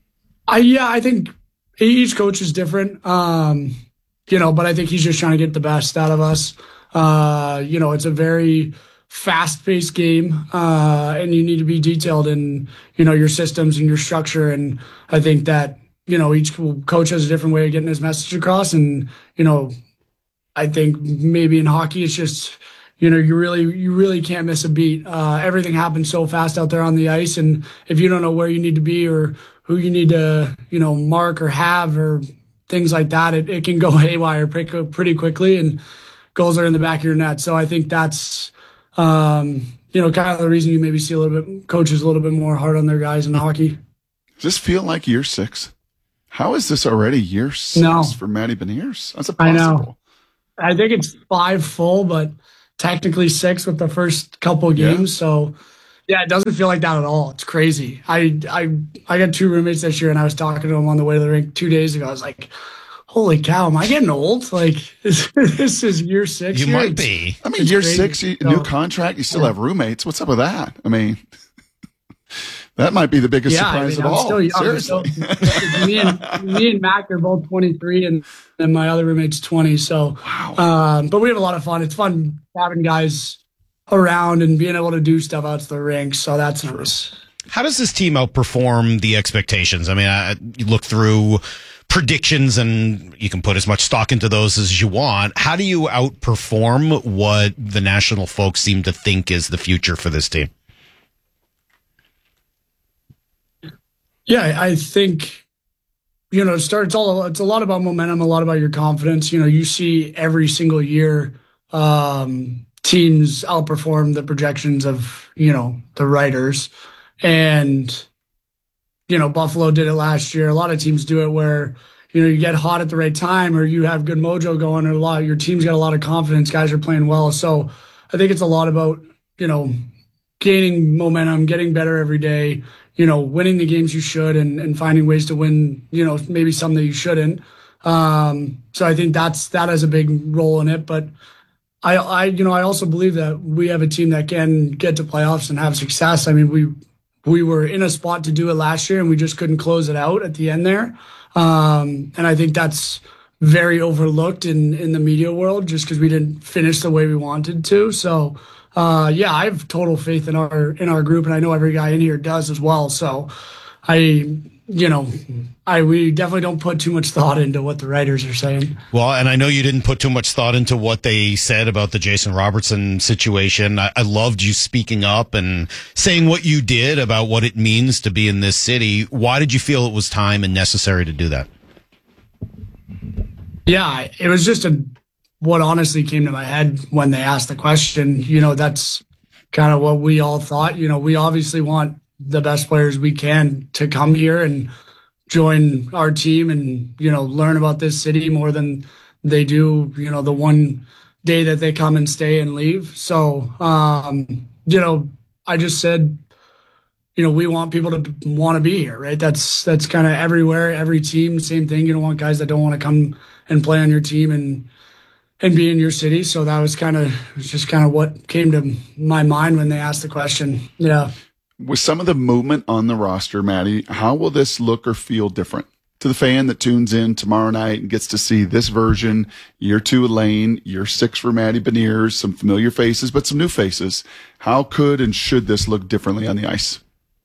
I yeah, I think each coach is different, um, you know, but I think he's just trying to get the best out of us. Uh, you know, it's a very fast-paced game, uh, and you need to be detailed in, you know, your systems and your structure. And I think that, you know, each coach has a different way of getting his message across. And, you know, I think maybe in hockey, it's just, you know, you really, you really can't miss a beat. Uh, everything happens so fast out there on the ice. And if you don't know where you need to be or who you need to, you know, mark or have or things like that, it, it can go haywire pretty, pretty quickly and goals are in the back of your net. So I think that's, um, you know, kind of the reason you maybe see a little bit, coaches a little bit more hard on their guys in hockey. Does this feel like year six? How is this already year six no. for Matty Beniers? That's I impossible. know. I think it's five full, but technically six with the first couple of games. Yeah. So, yeah, it doesn't feel like that at all. It's crazy. I I I got two roommates this year, and I was talking to them on the way to the rink two days ago. I was like, holy cow, am I getting old? Like, this, this is year six. You here. might it's, be. I mean, year crazy. six, you, so, new contract, you still yeah. have roommates. What's up with that? I mean, that might be the biggest yeah, surprise I mean, of I'm all. Still young, Seriously. So, me, and, me and Mac are both twenty-three, and, and my other roommate's twenty. So, wow. um, but we have a lot of fun. It's fun having guys around and being able to do stuff out to the rink. So that's nice. How does this team outperform the expectations? I mean, I, you look through predictions and you can put as much stock into those as you want. How do you outperform what the national folks seem to think is the future for this team? Yeah, I think, you know, it starts all, it's a lot about momentum, a lot about your confidence. You know, you see every single year, um, teams outperform the projections of, you know, the writers. And, you know, Buffalo did it last year. A lot of teams do it where, you know, you get hot at the right time or you have good mojo going, or a lot, your team's got a lot of confidence. Guys are playing well. So I think it's a lot about, you know, gaining momentum, getting better every day, you know, winning the games you should and, and finding ways to win, you know, maybe some that you shouldn't. Um, so I think that's, that has a big role in it. But I, I, you know, I also believe that we have a team that can get to playoffs and have success. I mean, we we were in a spot to do it last year, and we just couldn't close it out at the end there. Um, and I think that's very overlooked in in the media world, just because we didn't finish the way we wanted to. So, uh, yeah, I have total faith in our in our group, and I know every guy in here does as well. So, I. You know, I we definitely don't put too much thought into what the writers are saying. Well, and I know you didn't put too much thought into what they said about the Jason Robertson situation. I, I loved you speaking up and saying what you did about what it means to be in this city. Why did you feel it was time and necessary to do that? Yeah, it was just a what honestly came to my head when they asked the question. You know, that's kind of what we all thought. You know, we obviously want the best players we can to come here and join our team and, you know, learn about this city more than they do, you know, the one day that they come and stay and leave. So, um, you know, I just said, you know, we want people to want to be here, right? That's, that's kind of everywhere, every team, same thing. You don't want guys that don't want to come and play on your team and, and be in your city. So that was kind of, just kind of what came to my mind when they asked the question. Yeah. With some of the movement on the roster, Matty, how will this look or feel different to the fan that tunes in tomorrow night and gets to see this version, year two Lane, year six for Matty Beniers, some familiar faces, but some new faces? How could and should this look differently on the ice?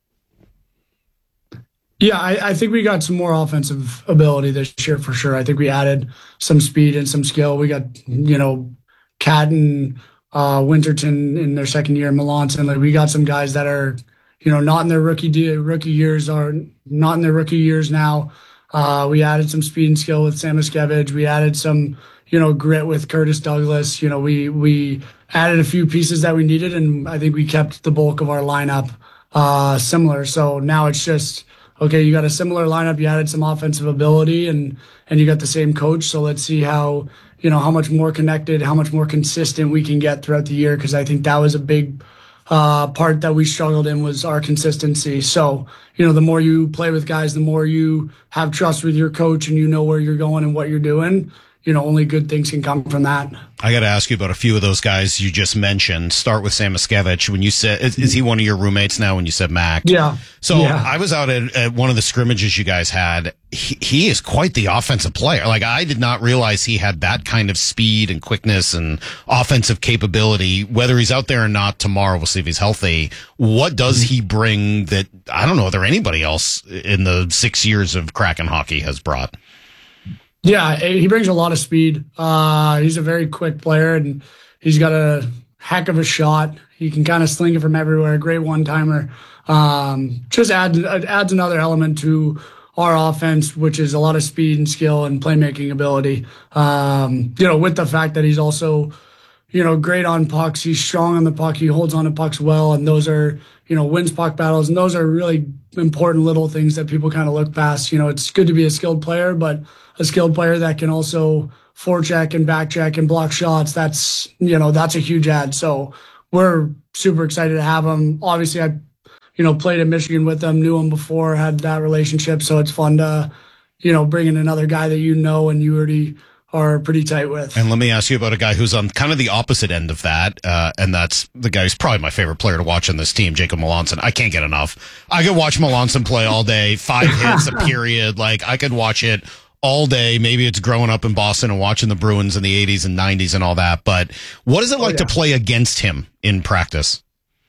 Yeah, I, I think we got some more offensive ability this year for sure. I think we added some speed and some skill. We got, you know, Cat and uh, Winterton in their second year, Melanson. Like, we got some guys that are, you know, not in their rookie de- rookie years are not in their rookie years now. Uh, we added some speed and skill with Sam Miskevich. We added some, you know, grit with Curtis Douglas. You know, we we added a few pieces that we needed, and I think we kept the bulk of our lineup uh, similar. So now it's just, okay, you got a similar lineup. You added some offensive ability, and and you got the same coach. So let's see how, you know, how much more connected, how much more consistent we can get throughout the year, because I think that was a big Uh, part that we struggled in was our consistency. So, you know, the more you play with guys, the more you have trust with your coach and you know where you're going and what you're doing, you know, only good things can come from that. I got to ask you about a few of those guys you just mentioned. Start with Sam Miskevich. When you said, is, is he one of your roommates now when you said Mac? Yeah. So yeah. I was out at, at one of the scrimmages you guys had. He, he is quite the offensive player. Like, I did not realize he had that kind of speed and quickness and offensive capability. Whether he's out there or not tomorrow, we'll see if he's healthy. What does he bring that, I don't know, whether anybody else in the six years of Kraken hockey has brought? Yeah, he brings a lot of speed. Uh, he's a very quick player, and he's got a heck of a shot. He can kind of sling it from everywhere. Great one-timer. Um, just adds adds another element to our offense, which is a lot of speed and skill and playmaking ability. Um, you know, with the fact that he's also, you know, great on pucks. He's strong on the puck. He holds on to pucks well, and those are, you know, wins puck battles, and those are really important little things that people kind of look past. You know, it's good to be a skilled player, but a skilled player that can also forecheck and backcheck and block shots, that's, you know, that's a huge add. So we're super excited to have him. Obviously, I, you know, played in Michigan with him, knew him before, had that relationship. So it's fun to, you know, bring in another guy that you know and you already are pretty tight with. And let me ask you about a guy who's on kind of the opposite end of that, uh, and that's the guy who's probably my favorite player to watch on this team, Jacob Melanson. I can't get enough. I could watch Melanson play all day, five hits a period. Like, I could watch it all day. Maybe it's growing up in Boston and watching the Bruins in the eighties and nineties and all that. But what is it like oh, yeah. to play against him in practice?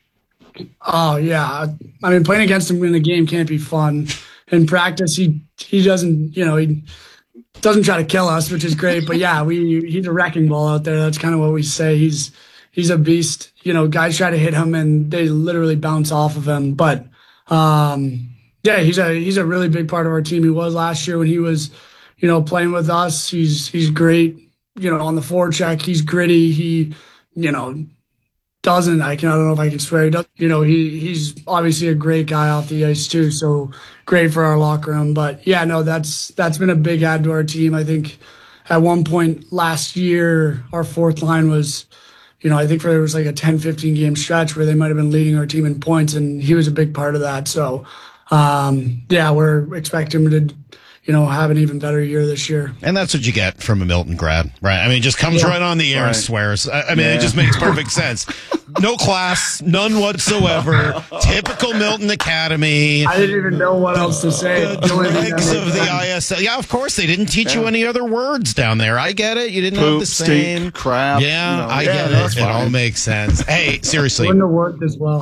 Oh, yeah. I mean, playing against him in the game can't be fun. In practice, he he doesn't, you know, he doesn't try to kill us, which is great. But yeah, we he's a wrecking ball out there. That's kind of what we say. He's he's a beast. You know, guys try to hit him and they literally bounce off of him. But um, yeah, he's a he's a really big part of our team. He was last year when he was, you know, playing with us. He's he's great. You know, on the forecheck, he's gritty. He, you know, doesn't I can I don't know if I can swear. He does, you know, he he's obviously a great guy off the ice too. So great for our locker room. But yeah, no, that's that's been a big add to our team. I think at one point last year, our fourth line was, you know, I think there was like a ten, fifteen game stretch where they might have been leading our team in points, and he was a big part of that. So um, yeah, we're expecting him to, you know, have an even better year this year. And that's what you get from a Milton grad, right? I mean, just comes yeah. right on the air right. and swears. I, I mean, yeah. it just makes perfect sense. No class, none whatsoever. Typical Milton Academy. I didn't even know what else to say. The dregs of the I S L. Yeah, of course, they didn't teach yeah. you any other words down there. I get it. You didn't Poop, have the same. Stink, crap. Yeah, you know. I yeah, get it. It all makes sense. Hey, seriously. Wouldn't have worked as well.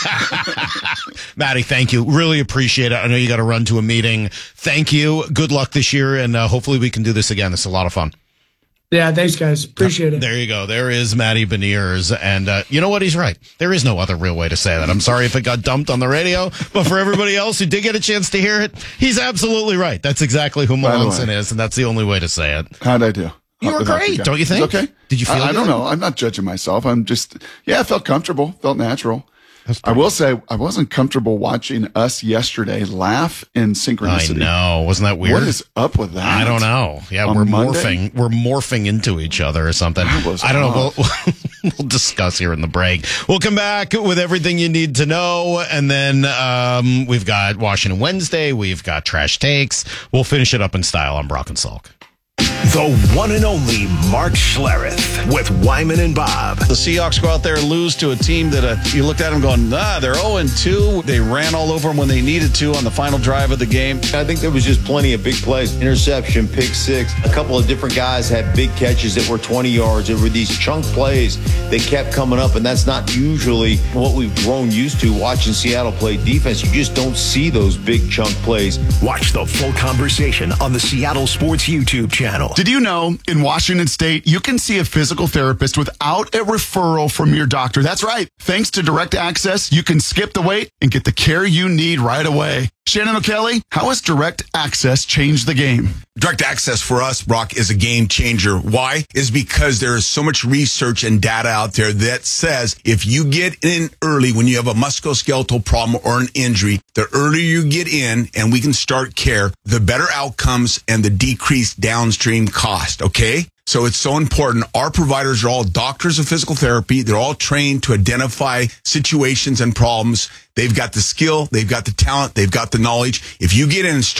Maddie, thank you. Really appreciate it. I know you got to run to a meeting. Thank you. Good luck this year, and uh, hopefully we can do this again. It's a lot of fun. Yeah, thanks, guys. Appreciate it. There you go. There is Matty Beniers. And uh, you know what? He's right. There is no other real way to say that. I'm sorry if it got dumped on the radio, but for everybody else who did get a chance to hear it, he's absolutely right. That's exactly who Melanson is, and that's the only way to say it. How'd I do? You were great, don't you think? It's okay. Did you feel I, I good? don't know. I'm not judging myself. I'm just, yeah, I felt comfortable, felt natural. I will say I wasn't comfortable watching us yesterday laugh in synchronicity. I know. Wasn't that weird? What is up with that? I don't know. Yeah, On we're Monday? morphing. We're morphing into each other or something. I don't know. We'll, we'll discuss here in the break. We'll come back with everything you need to know. And then um, we've got Washington Wednesday. We've got Trash Takes. We'll finish it up in style on Brock and Salk. The one and only Mark Schlereth with Wyman and Bob. The Seahawks go out there and lose to a team that uh, you looked at them going, ah, they're oh and two. They ran all over them when they needed to on the final drive of the game. I think there was just plenty of big plays. Interception, pick six. A couple of different guys had big catches that were twenty yards. There were these chunk plays that kept coming up, and that's not usually what we've grown used to watching Seattle play defense. You just don't see those big chunk plays. Watch the full conversation on the Seattle Sports YouTube channel. Did you know in Washington State, you can see a physical therapist without a referral from your doctor? That's right. Thanks to Direct Access, you can skip the wait and get the care you need right away. Shannon O'Kelly, how has Direct Access changed the game? Direct Access for us, Brock, is a game changer. Why? Is because there is so much research and data out there that says if you get in early when you have a musculoskeletal problem or an injury, the earlier you get in and we can start care, the better outcomes and the decreased downstream cost, okay? So it's so important. Our providers are all doctors of physical therapy. They're all trained to identify situations and problems. They've got the skill. They've got the talent. They've got the knowledge. If you get in and start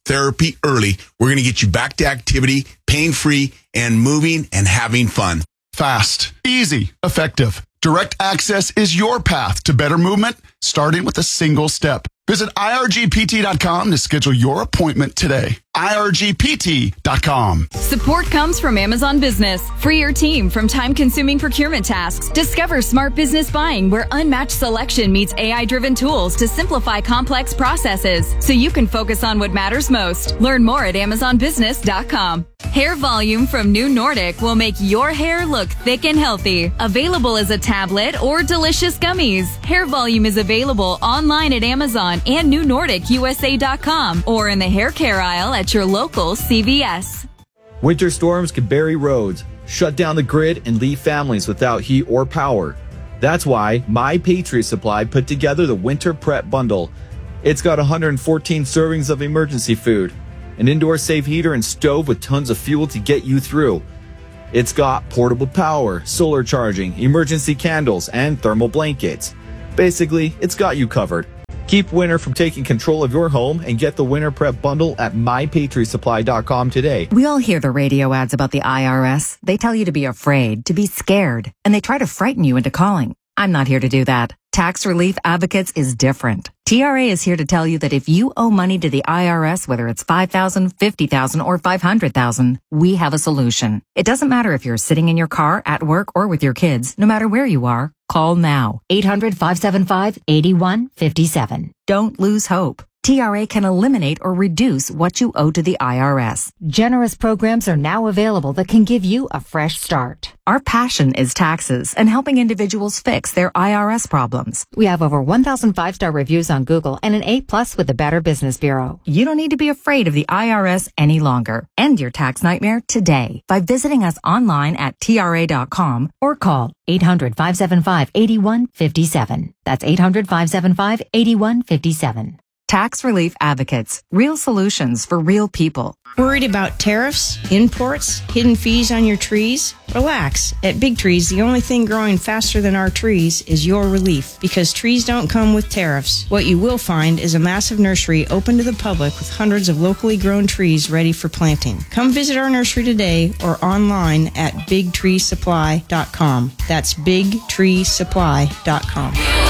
therapy early. We're going to get you back to activity, pain-free, and moving and having fun. Fast, easy, effective. Direct Access is your path to better movement, starting with a single step. Visit I R G P T dot com to schedule your appointment today. I R G P T dot com. Support comes from Amazon Business. Free your team from time-consuming procurement tasks. Discover smart business buying where unmatched selection meets A I-driven tools to simplify complex processes so you can focus on what matters most. Learn more at Amazon Business dot com. Hair Volume from New Nordic will make your hair look thick and healthy. Available as a tablet or delicious gummies. Hair Volume is available online at Amazon and New Nordic U S A dot com or in the hair care aisle at your local C V S. Winter storms can bury roads, shut down the grid, and leave families without heat or power. That's why My Patriot Supply put together the Winter Prep Bundle. It's got one hundred fourteen servings of emergency food, an indoor safe heater and stove with tons of fuel to get you through. It's got portable power, solar charging, emergency candles, and thermal blankets. Basically, it's got you covered. Keep winter from taking control of your home and get the Winter Prep Bundle at My Patriot Supply dot com today. We all hear the radio ads about the I R S. They tell you to be afraid, to be scared, and they try to frighten you into calling. I'm not here to do that. Tax Relief Advocates is different. T R A is here to tell you that if you owe money to the I R S, whether it's five thousand dollars, fifty thousand dollars, or five hundred thousand dollars, we have a solution. It doesn't matter if you're sitting in your car, at work, or with your kids. No matter where you are, call now. eight hundred, five seven five, eight one five seven. Don't lose hope. T R A can eliminate or reduce what you owe to the I R S. Generous programs are now available that can give you a fresh start. Our passion is taxes and helping individuals fix their I R S problems. We have over one thousand five-star reviews on Google and an A plus with the Better Business Bureau. You don't need to be afraid of the I R S any longer. End your tax nightmare today by visiting us online at T R A dot com or call eight hundred, five seven five, eight one five seven. That's eight hundred, five seven five, eight one five seven. Tax Relief Advocates. Real solutions for real people. Worried about tariffs, imports, hidden fees on your trees? Relax. At Big Trees, the only thing growing faster than our trees is your relief, because trees don't come with tariffs. What you will find is a massive nursery open to the public with hundreds of locally grown trees ready for planting. Come visit our nursery today or online at big tree supply dot com. That's big tree supply dot com.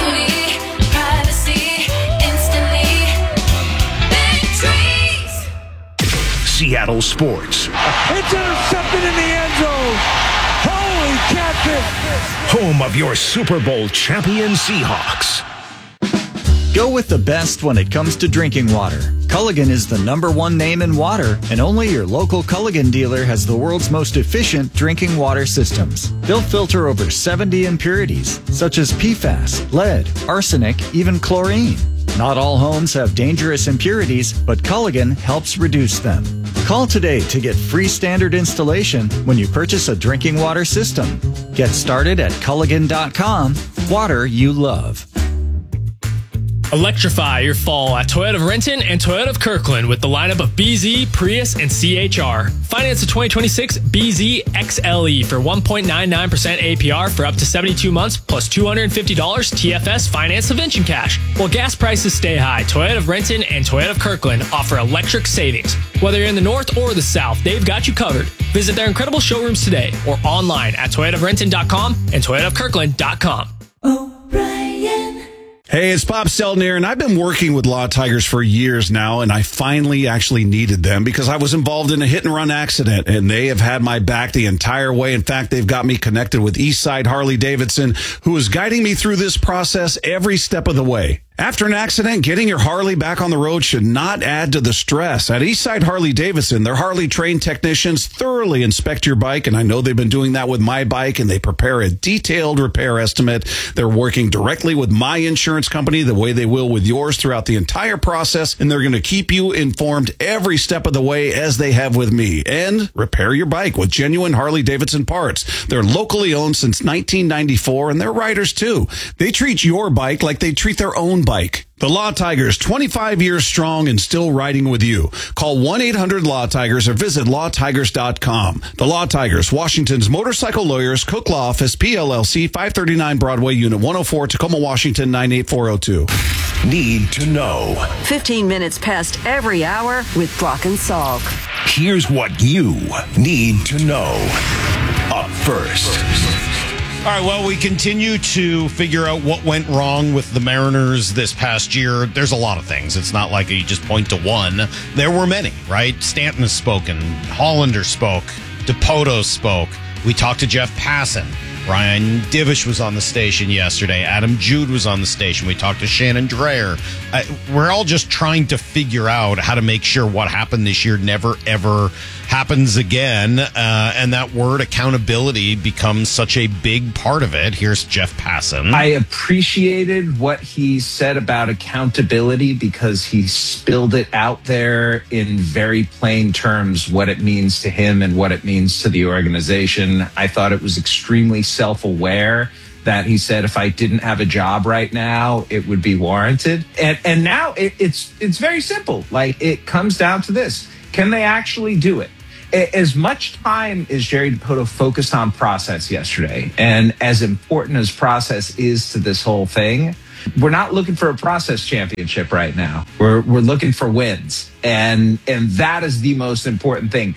Seattle Sports. It's intercepted in the end zone. Holy catfish. Home of your Super Bowl champion Seahawks. Go with the best when it comes to drinking water. Culligan is the number one name in water, and only your local Culligan dealer has the world's most efficient drinking water systems. They'll filter over seventy impurities, such as P FAS, lead, arsenic, even chlorine. Not all homes have dangerous impurities, but Culligan helps reduce them. Call today to get free standard installation when you purchase a drinking water system. Get started at Culligan dot com. Water you love. Electrify your fall at Toyota of Renton and Toyota of Kirkland with the lineup of B Z, Prius, and C H R. Finance the twenty twenty-six B Z X L E for one point nine nine percent A P R for up to seventy-two months plus two hundred fifty dollars T F S finance subvention cash. While gas prices stay high, Toyota of Renton and Toyota of Kirkland offer electric savings. Whether you're in the north or the south, they've got you covered. Visit their incredible showrooms today or online at Toyota of Renton dot com and Toyota of Kirkland dot com. Hey, it's Bob Selden here, and I've been working with Law Tigers for years now, and I finally actually needed them because I was involved in a hit-and-run accident, and they have had my back the entire way. In fact, they've got me connected with Eastside Harley-Davidson, who is guiding me through this process every step of the way. After an accident, getting your Harley back on the road should not add to the stress. At Eastside Harley-Davidson, their Harley-trained technicians thoroughly inspect your bike, and I know they've been doing that with my bike, and they prepare a detailed repair estimate. They're working directly with my insurance company the way they will with yours throughout the entire process, and they're going to keep you informed every step of the way as they have with me. And repair your bike with genuine Harley-Davidson parts. They're locally owned since nineteen ninety-four, and they're riders too. They treat your bike like they treat their own bike. The Law Tigers, twenty-five years strong and still riding with you. Call one eight hundred law tigers or visit law tigers dot com. The Law Tigers, Washington's motorcycle lawyers, Cook Law Office, P L L C, five thirty-nine Broadway, Unit one oh four, Tacoma, Washington, nine eight four oh two. Need to know. fifteen minutes past every hour with Brock and Salk. Here's what you need to know. Up first. All right, well, we continue to figure out what went wrong with the Mariners this past year. There's a lot of things. It's not like you just point to one. There were many, right? Stanton has spoken. Hollander spoke. DePoto spoke. We talked to Jeff Passan. Ryan Divish was on the station yesterday. Adam Jude was on the station. We talked to Shannon Dreyer. Uh, we're all just trying to figure out how to make sure what happened this year never, ever happens again. Uh, and that word accountability becomes such a big part of it. Here's Jeff Passan. I appreciated what he said about accountability because he spilled it out there in very plain terms, what it means to him and what it means to the organization. I thought it was extremely self-aware that he said if I didn't have a job right now, it would be warranted. And and now it, it's it's very simple. Like, it comes down to this. Can they actually do it? As much time as Jerry DePoto focused on process yesterday, and as important as process is to this whole thing, we're not looking for a process championship right now. We're we're looking for wins. And and that is the most important thing.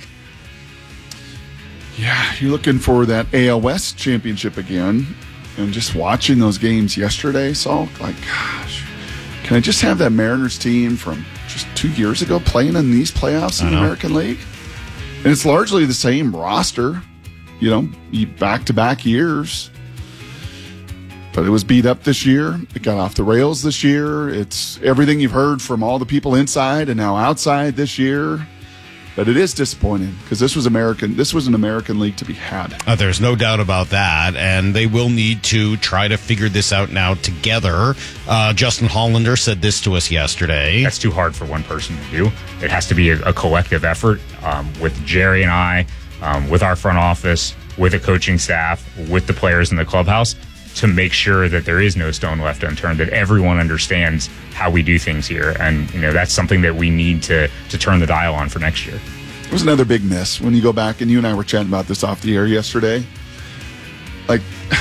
Yeah, you're looking for that A L West championship again. And just watching those games yesterday, Salk, like, gosh, can I just have that Mariners team from just two years ago playing in these playoffs in the American League? And it's largely the same roster, you know, back-to-back years. But it was beat up this year. It got off the rails this year. It's everything you've heard from all the people inside and now outside this year. But it is disappointing because this was American. This was an American League to be had. Uh, there's no doubt about that, and they will need to try to figure this out now together. Uh, Justin Hollander said this to us yesterday. That's too hard for one person to do. It has to be a, a collective effort um, with Jerry and I, um, with our front office, with the coaching staff, with the players in the clubhouse, to make sure that there is no stone left unturned, that everyone understands how we do things here. And, you know, that's something that we need to to turn the dial on for next year. It was another big miss when you go back, and you and I were chatting about this off the air yesterday. Like,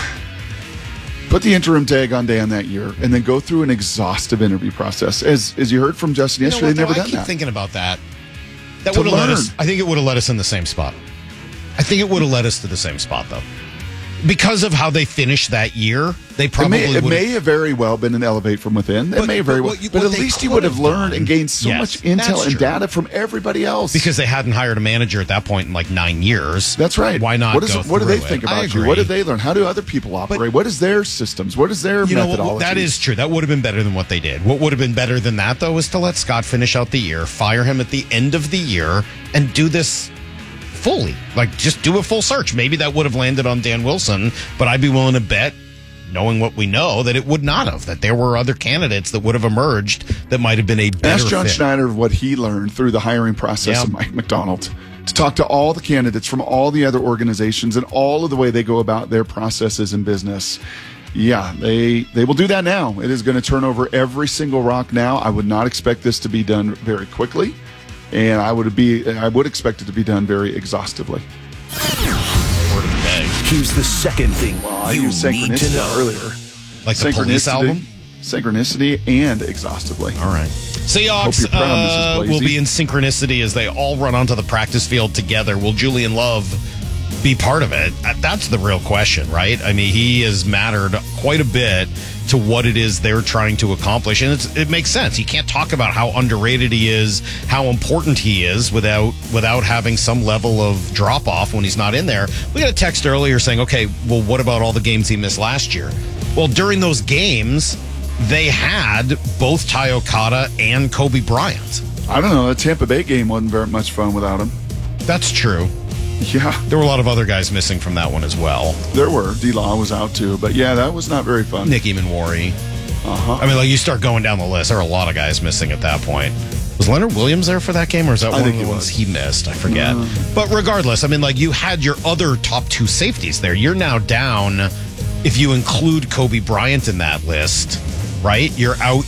put the interim tag on Dan that year and then go through an exhaustive interview process. As as you heard from Justin you yesterday, know what, they've never though, done I keep that. thinking about that. That To would have led learn. us. I think it would have led us in the same spot. I think it would have led us to the same spot, though. Because of how they finished that year, they probably it may, it would may have very well been an elevate from within. It But- may have but very well, what you- but what at they least you could would have have learned done- and gained so Yes, much intel that's and true. data from everybody else. because they hadn't hired a manager at that point in like nine years. That's right. Why not? What, is, go what do they through think it? I about you? agree. What did they learn? How do other people operate? what is their systems? What is their You know, methodology? that is true. That would have been better than what they did. What would have been better than that, though, is to let Scott finish out the year, fire him at the end of the year, and do this fully. Like, just do a full search. Maybe that would have landed on Dan Wilson, but I'd be willing to bet, knowing what we know, that it would not have, that there were other candidates that would have emerged that might have been a better Ask John fit. Schneider what he learned through the hiring process Yeah. of Mike McDonald. To talk to all the candidates from all the other organizations and all of the way they go about their processes in business. Yeah, they they will do that now. It is going to turn over every single rock now. I would not expect this to be done very quickly, and I would be I would expect it to be done very exhaustively. Word of the day. Here's the second thing Well, I you used need to synchronicity know. earlier. Like the Police album? Synchronicity and exhaustively. All right. Seahawks Hope you're proud, uh, Missus will Blasey. be in synchronicity as they all run onto the practice field together. Will Julian Love be part of it? Uh, That's the real question, right? I mean, he has mattered quite a bit to what it is they're trying to accomplish, and it's, it makes sense. You can't talk about how underrated he is, how important he is, without without having some level of drop off when he's not in there. We got a text earlier saying, "Okay, well, what about all the games he missed last year?" Well, during those games, they had both Ty Okada and Kobe Bryant. I don't know. The Tampa Bay game wasn't very much fun without him. That's true. Yeah. There were a lot of other guys missing from that one as well. There were. D-Law was out too. But yeah, that was not very fun. Nick Eamon-Wari. Uh-huh. I mean, like, you start going down the list, there are a lot of guys missing at that point. Was Leonard Williams there for that game, or is that I one of think the he ones was. he missed? I forget. Uh. But regardless, I mean, like, you had your other top two safeties there. You're now down, if you include Kobe Bryant in that list, right? You're out your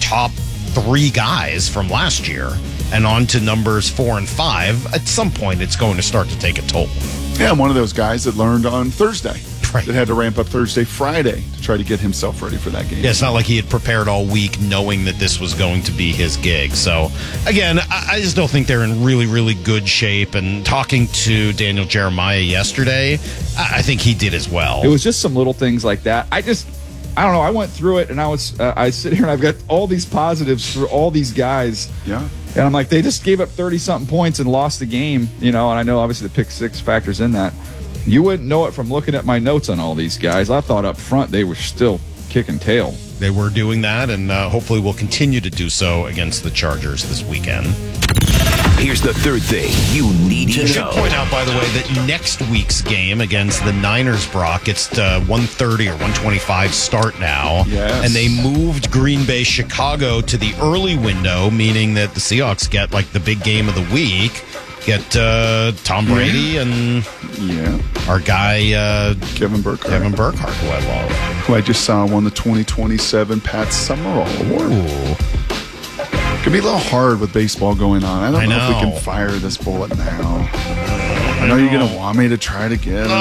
top three guys from last year and on to numbers four and five, at some point it's going to start to take a toll. Yeah, I'm one of those guys that learned on Thursday. Right. That had to ramp up Thursday, Friday to try to get himself ready for that game. Yeah, it's not like he had prepared all week knowing that this was going to be his gig. So, again, I, I just don't think they're in really, really good shape. And talking to Daniel Jeremiah yesterday, I, I think he did as well. It was just some little things like that. I just, I don't know. I went through it, and I was, uh, I sit here, and I've got all these positives for all these guys. Yeah. And I'm like, they just gave up thirty-something points and lost the game, you know, and I know obviously the pick six factors in that. You wouldn't know it from looking at my notes on all these guys. I thought up front they were still kicking tail. They were doing that, and uh, hopefully will continue to do so against the Chargers this weekend. Here's the third thing you need to I should know. point out, by the way, that next week's game against the Niners, Brock, it's uh, one thirty or one twenty-five start now. Yes. And they moved Green Bay, Chicago to the early window, meaning that the Seahawks get like the big game of the week. Get uh, Tom Brady and yeah, our guy uh, Kevin Burkhardt. Kevin Burkhardt, who I love. Who I just saw won the twenty twenty-seven Pat Summerall Award. Ooh. Could be a little hard with baseball going on. I don't I know, know. if we can fire this bullet now. I know you're going to want me to try to get him. Oh,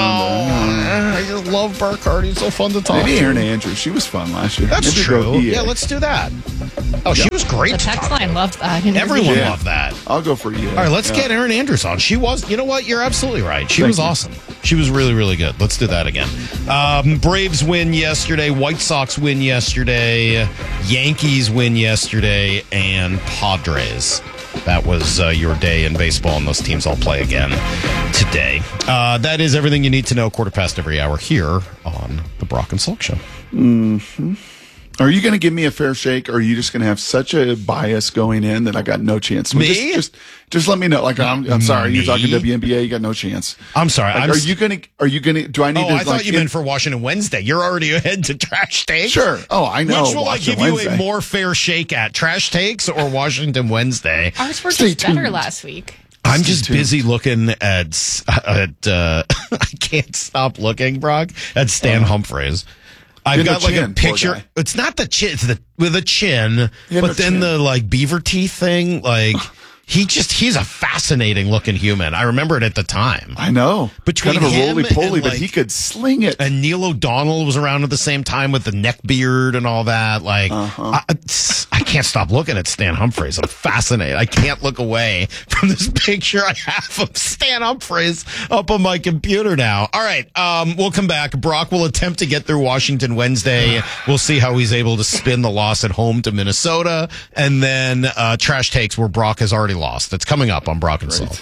I just love Burkhardt. He's so fun to talk Maybe to. Aaron Andrews. She was fun last year. That's Maybe true. go E A. Yeah, let's do that. Oh, she was great. The to text talk line loved that. I Everyone Yeah. loved that. I'll go for E A. All right, let's Yeah. get Erin Andrews on. She was, you know what? You're absolutely right. She Thank was you. awesome. She was really, really good. Let's do that again. Um, Braves win yesterday. White Sox win yesterday. Yankees win yesterday. And Padres. That was uh, your day in baseball, and those teams all play again today. Uh, that is everything you need to know. Quarter past every hour here on the Brock and Salk Show. Mm-hmm. Are you going to give me a fair shake, or are you just going to have such a bias going in that I got no chance? Me? Just, just, just let me know. Like, I'm, I'm sorry, Me? you're talking W N B A, you got no chance. I'm sorry. Like, I'm are s- you going to? Are you going to? Do I need Oh, to? I thought like, you in- meant for Washington Wednesday. You're already ahead to Trash Takes. Sure. Oh, I know. Which will I Washington give you Wednesday. a more fair shake at? Trash Takes or Washington Wednesday? Ours were Stay just better tuned. last week. I'm Stay just tuned. busy looking at at. Uh, I can't stop looking, Brock, at Stan Humphreys. I've He had got no like chin, a poor picture. guy. It's not the chin. It's the with a chin, He had but no then chin. the like beaver teeth thing. Like he just he's a fascinating looking human. I remember it at the time. I know. Between kind of a him roly poly, and, but like- he could sling it. And Neil O'Donnell was around at the same time with the neck beard and all that. Like, Uh-huh. I, I can't stop looking at Stan Humphries. I'm fascinated. I can't look away from this picture I have of Stan Humphries up on my computer now. All right, um, we'll come back. Brock will attempt to get through Washington Wednesday. We'll see how he's able to spin the loss at home to Minnesota. And then uh, Trash Takes where Brock has already lost. That's coming up on Brock and Salt.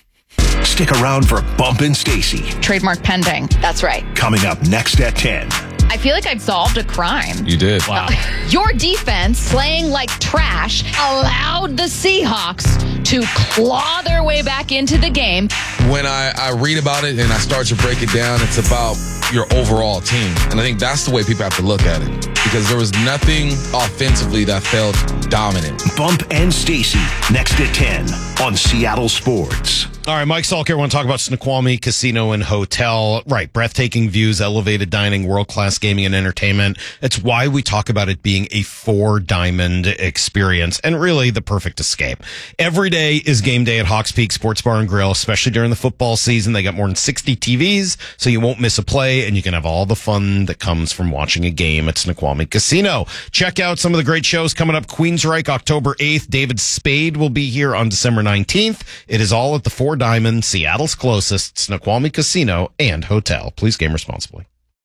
Stick around for Bump and Stacy. Trademark pending. That's right. Coming up next at ten. I feel like I've solved a crime. You did. Wow. Your defense, slaying like trash, allowed the Seahawks to claw their way back into the game. When I, I read about it and I start to break it down, it's about your overall team. And I think that's the way people have to look at it. Because there was nothing offensively that felt dominant. Bump and Stacy next at ten on Seattle Sports. All right, Mike Salk here. I want to talk about Snoqualmie Casino and Hotel. Right, breathtaking views, elevated dining, world-class gaming and entertainment. It's why we talk about it being a four-diamond experience and really the perfect escape. Every day is game day at Hawks Peak Sports Bar and Grill, especially during the football season. They got more than sixty T Vs, so you won't miss a play, and you can have all the fun that comes from watching a game at Snoqualmie Casino. Check out some of the great shows coming up. Queensryche, October eighth. David Spade will be here on December nineteenth. It is all at the Four Diamond, Seattle's closest, Snoqualmie Casino and Hotel. Please game responsibly.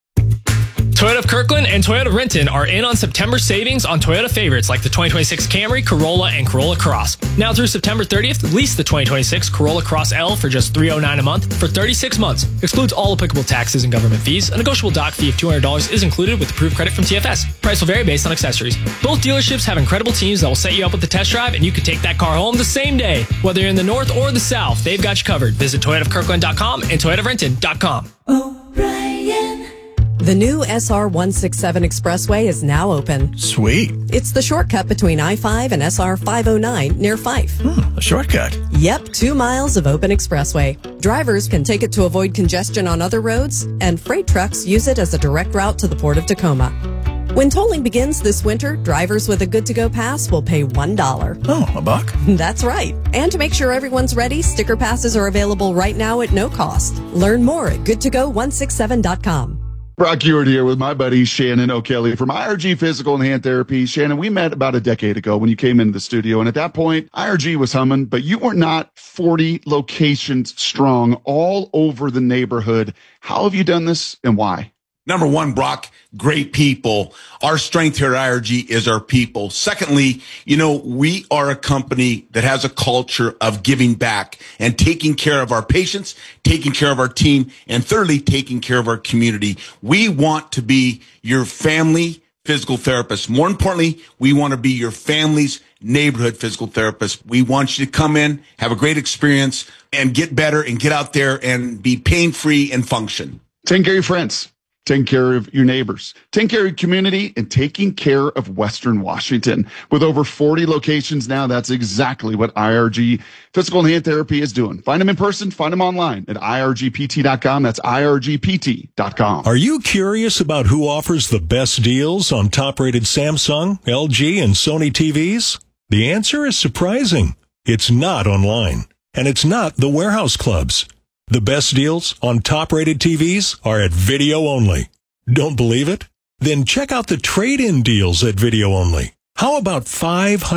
Toyota of Kirkland and Toyota of Renton are in on September savings on Toyota favorites like the twenty twenty-six Camry, Corolla, and Corolla Cross. Now through September thirtieth, lease the twenty twenty-six Corolla Cross L for just three hundred nine dollars a month for thirty-six months. Excludes all applicable taxes and government fees. A negotiable dock fee of two hundred dollars is included with approved credit from T F S. Price will vary based on accessories. Both dealerships have incredible teams that will set you up with the test drive, and you can take that car home the same day. Whether you're in the north or the south, they've got you covered. Visit Toyota of Kirkland dot com and Toyota of Renton dot com. The new S R one sixty-seven Expressway is now open. Sweet. It's the shortcut between I five and S R five oh nine near Fife. A shortcut. Yep, two miles of open expressway. Drivers can take it to avoid congestion on other roads, and freight trucks use it as a direct route to the Port of Tacoma. When tolling begins this winter, drivers with a Good to Go pass will pay one dollar. Oh, a buck? That's right. And to make sure everyone's ready, sticker passes are available right now at no cost. Learn more at good to go one six seven dot com. Brock Ewart here with my buddy Shannon O'Kelly from I R G Physical and Hand Therapy. Shannon, we met about a decade ago when you came into the studio, and at that point, I R G was humming, but you were not forty locations strong all over the neighborhood. How have you done this, and why? Number one, Brock, great people. Our strength here at I R G is our people. Secondly, you know, we are a company that has a culture of giving back and taking care of our patients, taking care of our team, and thirdly, taking care of our community. We want to be your family physical therapist. More importantly, we want to be your family's neighborhood physical therapist. We want you to come in, have a great experience, and get better and get out there and be pain-free and function. Take care of your friends. Taking care of your neighbors, taking care of your community, and taking care of Western Washington. With over forty locations now, that's exactly what I R G Physical and Hand Therapy is doing. Find them in person, find them online at I R G P T dot com. That's I R G P T dot com. Are you curious about who offers the best deals on top-rated Samsung, L G, and Sony T Vs? The answer is surprising. It's not online, and it's not the warehouse clubs. The best deals on top-rated T Vs are at Video Only. Don't believe it? Then check out the trade-in deals at Video Only. How about five hundred